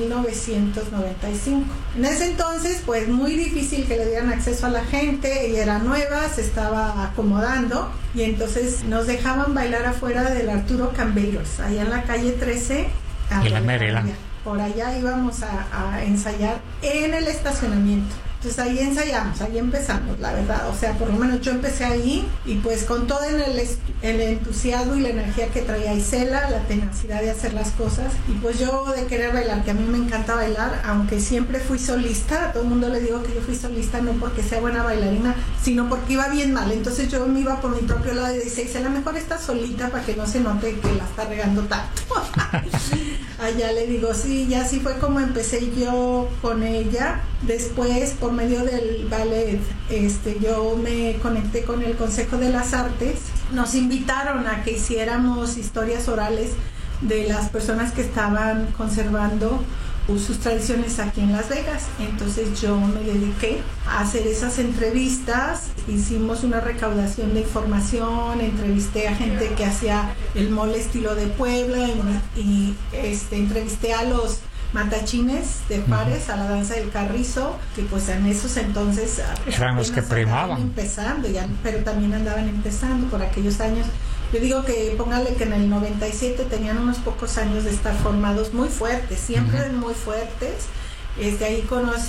1995. En ese entonces, pues muy difícil que le dieran acceso a la gente, ella era nueva, se estaba acomodando y entonces nos dejaban bailar afuera del Arturo Cambeiros, allá en la calle 13. En la Maryland. Por allá íbamos a ensayar en el estacionamiento. Entonces ahí ensayamos, ahí empezamos, la verdad. O sea, por lo menos yo empecé ahí y pues con todo el entusiasmo y la energía que traía Isela, la tenacidad de hacer las cosas y pues yo de querer bailar, que a mí me encanta bailar, aunque siempre fui solista. A todo el mundo le digo que yo fui solista no porque sea buena bailarina, sino porque iba bien mal. Entonces yo me iba por mi propio lado y decía, Isela, mejor está solita para que no se note que la está regando tanto. Allá le digo, sí, ya así fue como empecé yo con ella. Después, por medio del ballet, yo me conecté con el Consejo de las Artes. Nos invitaron a que hiciéramos historias orales de las personas que estaban conservando sus tradiciones aquí en Las Vegas. Entonces yo me dediqué a hacer esas entrevistas, hicimos una recaudación de información, entrevisté a gente que hacía el mole estilo de Puebla y entrevisté a los matachines de Juárez, a la danza del carrizo, que pues en esos entonces eran los que primaban, empezando ya, pero también andaban empezando por aquellos años. Yo digo que póngale que en el 97 tenían unos pocos años de estar formados muy fuertes, siempre muy fuertes. Ahí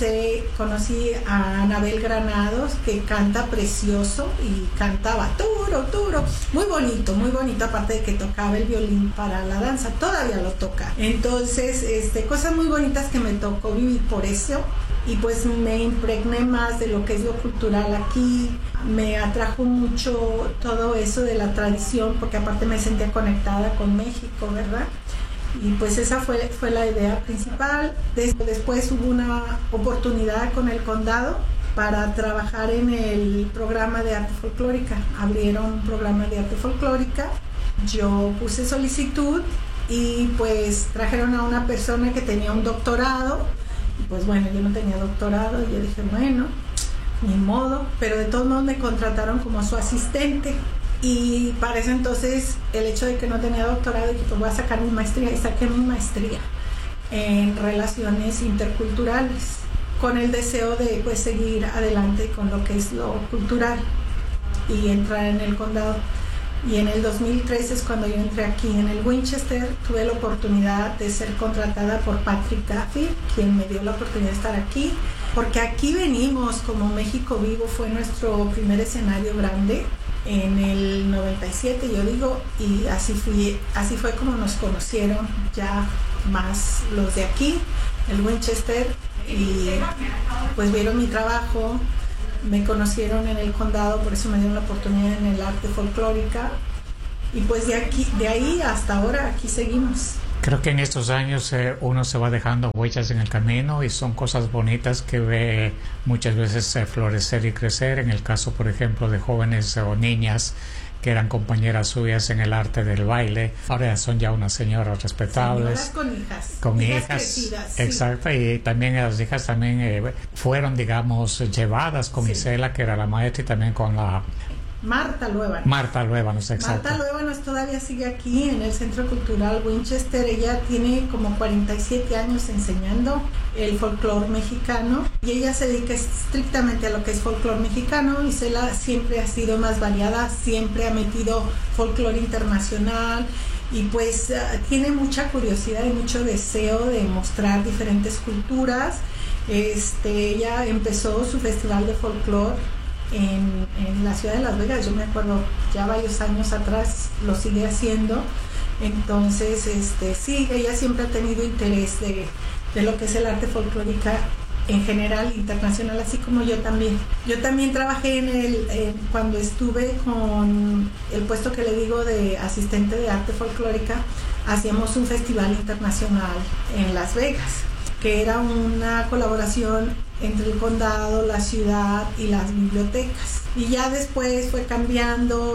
conocí a Anabel Granados, que canta precioso y cantaba turo, muy bonito, aparte de que tocaba el violín para la danza, todavía lo toca. Entonces, cosas muy bonitas que me tocó vivir por eso. Y pues me impregné más de lo que es lo cultural aquí, me atrajo mucho todo eso de la tradición, porque aparte me sentía conectada con México, ¿verdad? Y pues esa fue la idea principal. Después hubo una oportunidad con el condado para trabajar en el programa de arte folclórica. Abrieron un programa de arte folclórica, yo puse solicitud y pues trajeron a una persona que tenía un doctorado. Pues bueno, yo no tenía doctorado y yo dije, bueno, ni modo, pero de todos modos me contrataron como su asistente y para ese entonces el hecho de que no tenía doctorado, dije, pues voy a sacar mi maestría y saqué mi maestría en relaciones interculturales con el deseo de pues seguir adelante con lo que es lo cultural y entrar en el condado. Y en el 2013 es cuando yo entré aquí en el Winchester, tuve la oportunidad de ser contratada por Patrick Duffy, quien me dio la oportunidad de estar aquí, porque aquí venimos como México Vivo, fue nuestro primer escenario grande, en el 97, yo digo, y así fue como nos conocieron ya más los de aquí, el Winchester, y pues vieron mi trabajo, me conocieron en el condado, por eso me dieron la oportunidad en el arte folclórica, y pues de ahí hasta ahora aquí seguimos. Creo que en estos años uno se va dejando huellas en el camino y son cosas bonitas que ve muchas veces florecer y crecer. En el caso, por ejemplo, de jóvenes o niñas que eran compañeras suyas en el arte del baile, ahora son ya unas señoras respetables. Señoras con hijas. Con hijas crecidas, exacto, sí. Y también las hijas también fueron, digamos, llevadas con Isela, que era la maestra, y también con la... Marta Luébanos. Marta Luébanos, exacto. Marta Luébanos todavía sigue aquí en el Centro Cultural Winchester. Ella tiene como 47 años enseñando el folclore mexicano y ella se dedica estrictamente a lo que es folclore mexicano. Isela siempre ha sido más variada, siempre ha metido folclore internacional y pues tiene mucha curiosidad y mucho deseo de mostrar diferentes culturas. Ella empezó su festival de folclore en la ciudad de Las Vegas, yo me acuerdo ya varios años atrás, lo sigue haciendo. Entonces sí, ella siempre ha tenido interés de lo que es el arte folclórica en general, internacional, así como yo también. Yo también trabajé cuando estuve con el puesto que le digo de asistente de arte folclórica, hacíamos un festival internacional en Las Vegas, que era una colaboración entre el condado, la ciudad y las bibliotecas. Y ya después fue cambiando,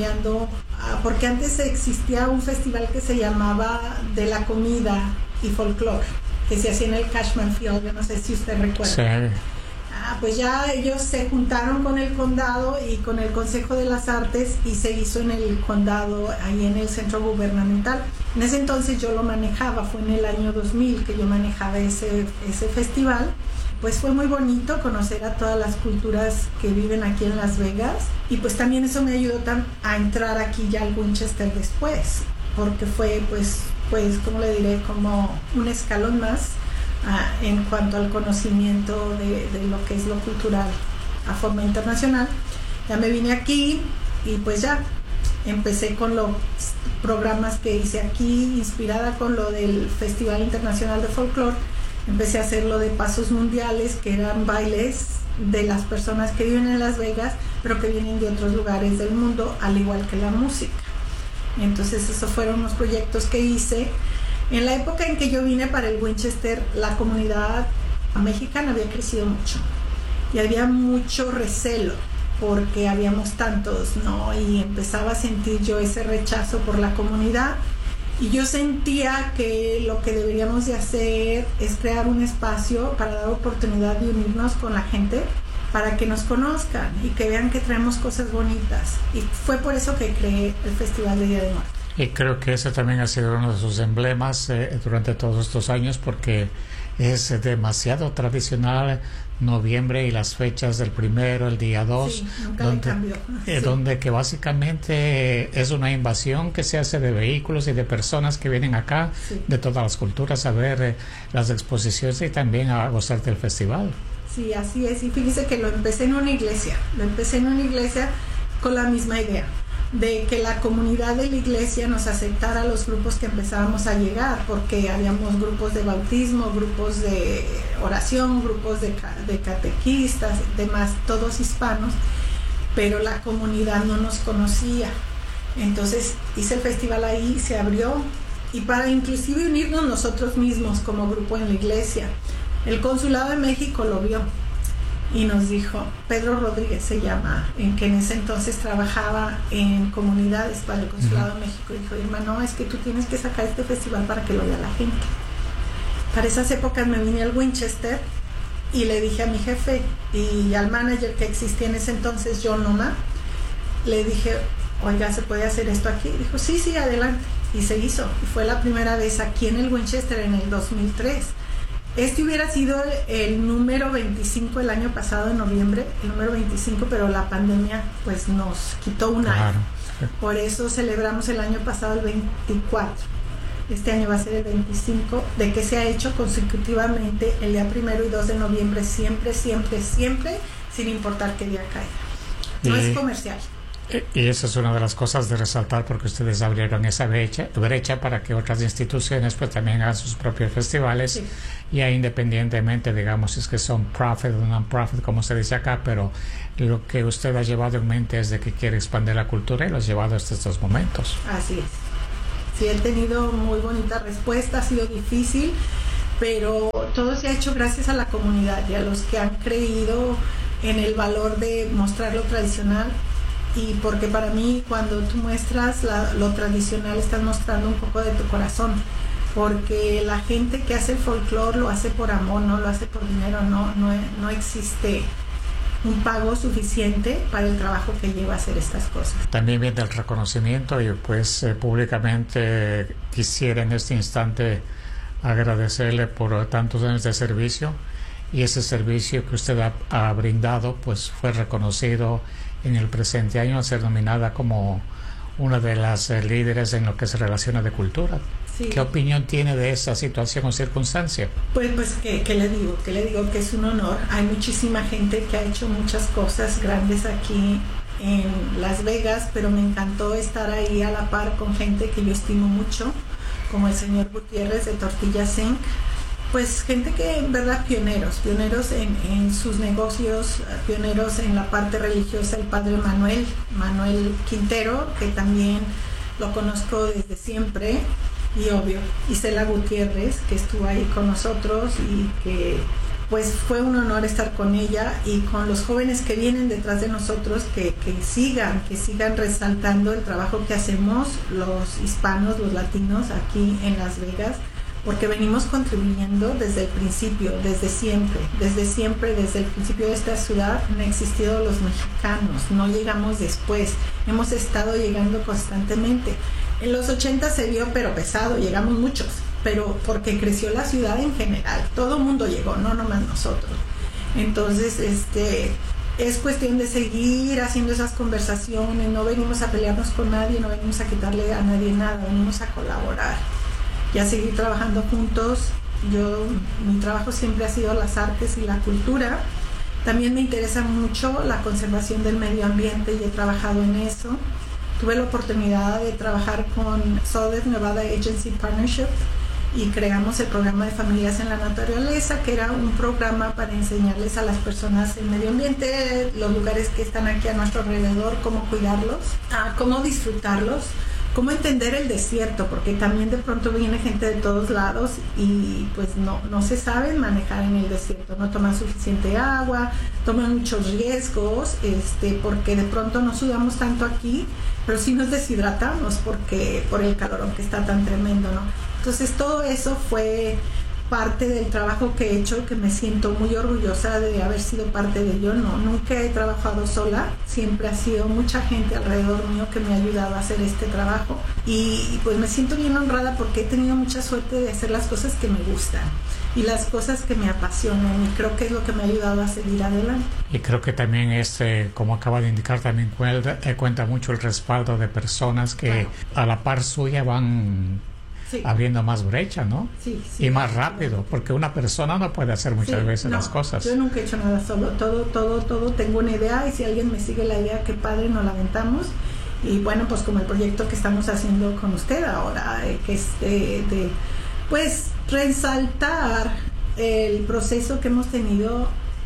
porque antes existía un festival que se llamaba De la Comida y Folclore, que se hacía en el Cashman Field, yo no sé si usted recuerda. Sí. Pues ya ellos se juntaron con el condado y con el Consejo de las Artes y se hizo en el condado, ahí en el centro gubernamental. En ese entonces yo lo manejaba, fue en el año 2000 que yo manejaba ese festival. Pues fue muy bonito conocer a todas las culturas que viven aquí en Las Vegas y pues también eso me ayudó a entrar aquí ya al Winchester después, porque fue pues como le diré, como un escalón más en cuanto al conocimiento de lo que es lo cultural a forma internacional. Ya me vine aquí y pues ya empecé con los programas que hice aquí, inspirada con lo del Festival Internacional de Folclore. Empecé a hacer lo de pasos mundiales, que eran bailes de las personas que viven en Las Vegas, pero que vienen de otros lugares del mundo, al igual que la música. Entonces esos fueron los proyectos que hice. En la época en que yo vine para el Winchester, la comunidad mexicana había crecido mucho y había mucho recelo porque habíamos tantos, ¿no? Y empezaba a sentir yo ese rechazo por la comunidad. Y yo sentía que lo que deberíamos de hacer es crear un espacio para dar oportunidad de unirnos con la gente, para que nos conozcan y que vean que traemos cosas bonitas. Y fue por eso que creé el Festival de Día de Muertos. Y creo que ese también ha sido uno de sus emblemas durante todos estos años, porque es demasiado tradicional noviembre y las fechas del 1, el día 2, sí, donde que básicamente es una invasión que se hace de vehículos y de personas que vienen acá, sí, de todas las culturas a ver las exposiciones y también a gozar del festival. Sí, así es, y fíjese que lo empecé en una iglesia con la misma idea, de que la comunidad de la iglesia nos aceptara a los grupos que empezábamos a llegar, porque habíamos grupos de bautismo, grupos de oración, grupos de catequistas, demás, todos hispanos, pero la comunidad no nos conocía. Entonces hice el festival ahí, se abrió, y para inclusive unirnos nosotros mismos como grupo en la iglesia. El Consulado de México lo vio y nos dijo, Pedro Rodríguez se llama, en que en ese entonces trabajaba en comunidades para el Consulado de México, y dijo, hermano, es que tú tienes que sacar este festival para que lo vea la gente. Para esas épocas me vine al Winchester y le dije a mi jefe y al manager que existía en ese entonces, John Loma, le dije, oiga, ¿se puede hacer esto aquí? Dijo, sí, adelante. Y se hizo. Y fue la primera vez aquí en el Winchester en el 2003. Este hubiera sido el número 25 el año pasado, en noviembre, el número 25, pero la pandemia pues nos quitó un año. Por eso celebramos el año pasado el 24. Este año va a ser el 25, de que se ha hecho consecutivamente el día 1 y 2 de noviembre, siempre, sin importar qué día caiga. No es comercial. Y esa es una de las cosas de resaltar, porque ustedes abrieron esa brecha para que otras instituciones pues también hagan sus propios festivales, sí. Ya independientemente, digamos, es que son profit o non-profit, como se dice acá, pero lo que usted ha llevado en mente es de que quiere expandir la cultura y lo ha llevado hasta estos momentos. Así es. Sí, he tenido muy bonita respuesta, ha sido difícil, pero todo se ha hecho gracias a la comunidad y a los que han creído en el valor de mostrar lo tradicional. Y porque para mí, cuando tú muestras lo tradicional, estás mostrando un poco de tu corazón, porque la gente que hace el folclore lo hace por amor, no lo hace por dinero, no existe un pago suficiente para el trabajo que lleva a hacer estas cosas. También viene el reconocimiento, y pues públicamente quisiera en este instante agradecerle por tantos años de servicio, y ese servicio que usted ha brindado pues fue reconocido en el presente año al ser nominada como una de las líderes en lo que se relaciona de cultura. Sí. ¿Qué opinión tiene de esa situación o circunstancia? Pues ¿qué le digo? Que le digo que es un honor. Hay muchísima gente que ha hecho muchas cosas grandes aquí en Las Vegas, pero me encantó estar ahí a la par con gente que yo estimo mucho, como el señor Gutiérrez de Tortillas Inc. Pues gente que en verdad pioneros en sus negocios, pioneros en la parte religiosa, el padre Manuel Quintero, que también lo conozco desde siempre, y obvio Isela Gutiérrez, que estuvo ahí con nosotros, y que pues fue un honor estar con ella y con los jóvenes que vienen detrás de nosotros, que sigan resaltando el trabajo que hacemos los hispanos, los latinos aquí en Las Vegas, porque venimos contribuyendo desde el principio, desde el principio de esta ciudad han existido los mexicanos, no llegamos después, hemos estado llegando constantemente. En los 80 se vio, pero pesado, llegamos muchos, pero porque creció la ciudad en general, todo el mundo llegó, no nomás nosotros. Entonces, es cuestión de seguir haciendo esas conversaciones, no venimos a pelearnos con nadie, no venimos a quitarle a nadie nada, venimos a colaborar y a seguir trabajando juntos. Mi trabajo siempre ha sido las artes y la cultura. También me interesa mucho la conservación del medio ambiente y he trabajado en eso. Tuve la oportunidad de trabajar con Southern Nevada Agency Partnership y creamos el programa de Familias en la Naturaleza, que era un programa para enseñarles a las personas el medio ambiente, los lugares que están aquí a nuestro alrededor, cómo cuidarlos, cómo disfrutarlos, cómo entender el desierto, porque también de pronto viene gente de todos lados y pues no se saben manejar en el desierto, no toman suficiente agua, toman muchos riesgos, porque de pronto no sudamos tanto aquí, pero sí nos deshidratamos por el calorón que está tan tremendo, ¿no? Entonces todo eso fue parte del trabajo que he hecho, que me siento muy orgullosa de haber sido parte de ello. Nunca he trabajado sola, siempre ha sido mucha gente alrededor mío que me ha ayudado a hacer este trabajo y pues me siento bien honrada porque he tenido mucha suerte de hacer las cosas que me gustan y las cosas que me apasionan, y creo que es lo que me ha ayudado a seguir adelante. Y creo que también como acaba de indicar, también cuenta mucho el respaldo de personas que a la par suya van abriendo más brecha, ¿no? Sí, y más rápido, porque una persona no puede hacer muchas veces las cosas. Yo nunca he hecho nada solo, todo tengo una idea, y si alguien me sigue la idea, qué padre, nos la aventamos. Y bueno, pues como el proyecto que estamos haciendo con usted ahora, que es pues resaltar el proceso que hemos tenido,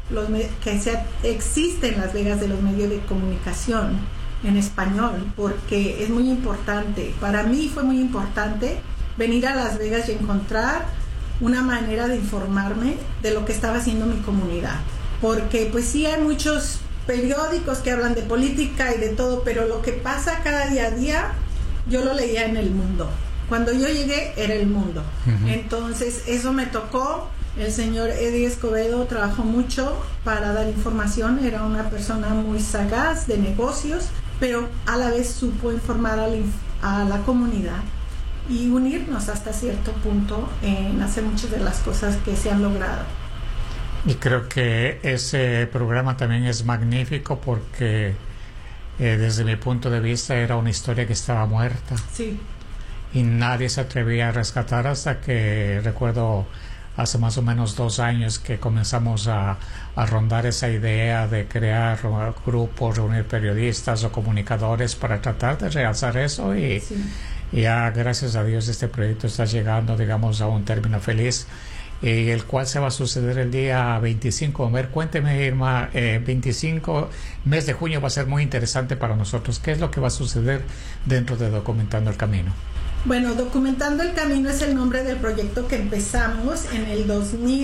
existe en Las Vegas, de los medios de comunicación en español, porque es muy importante. Para mí fue muy importante venir a Las Vegas y encontrar una manera de informarme de lo que estaba haciendo mi comunidad, porque pues sí hay muchos periódicos que hablan de política y de todo, pero lo que pasa cada día a día yo lo leía en El Mundo. Cuando yo llegué era El Mundo. Entonces eso me tocó. El señor Eddie Escobedo trabajó mucho para dar información, era una persona muy sagaz de negocios, pero a la vez supo informar a la comunidad y unirnos hasta cierto punto en hacer muchas de las cosas que se han logrado. Y creo que ese programa también es magnífico porque desde mi punto de vista era una historia que estaba muerta. Sí. Y nadie se atrevía a rescatar hasta que recuerdo hace más o menos 2 años que comenzamos a rondar esa idea de crear grupos, reunir periodistas o comunicadores para tratar de realzar eso y ya gracias a Dios este proyecto está llegando, digamos, a un término feliz, el cual se va a suceder el día 25. A ver, cuénteme, Irma, 25, mes de junio va a ser muy interesante para nosotros. ¿Qué es lo que va a suceder dentro de Documentando el Camino? Bueno, Documentando el Camino es el nombre del proyecto que empezamos en el 2000.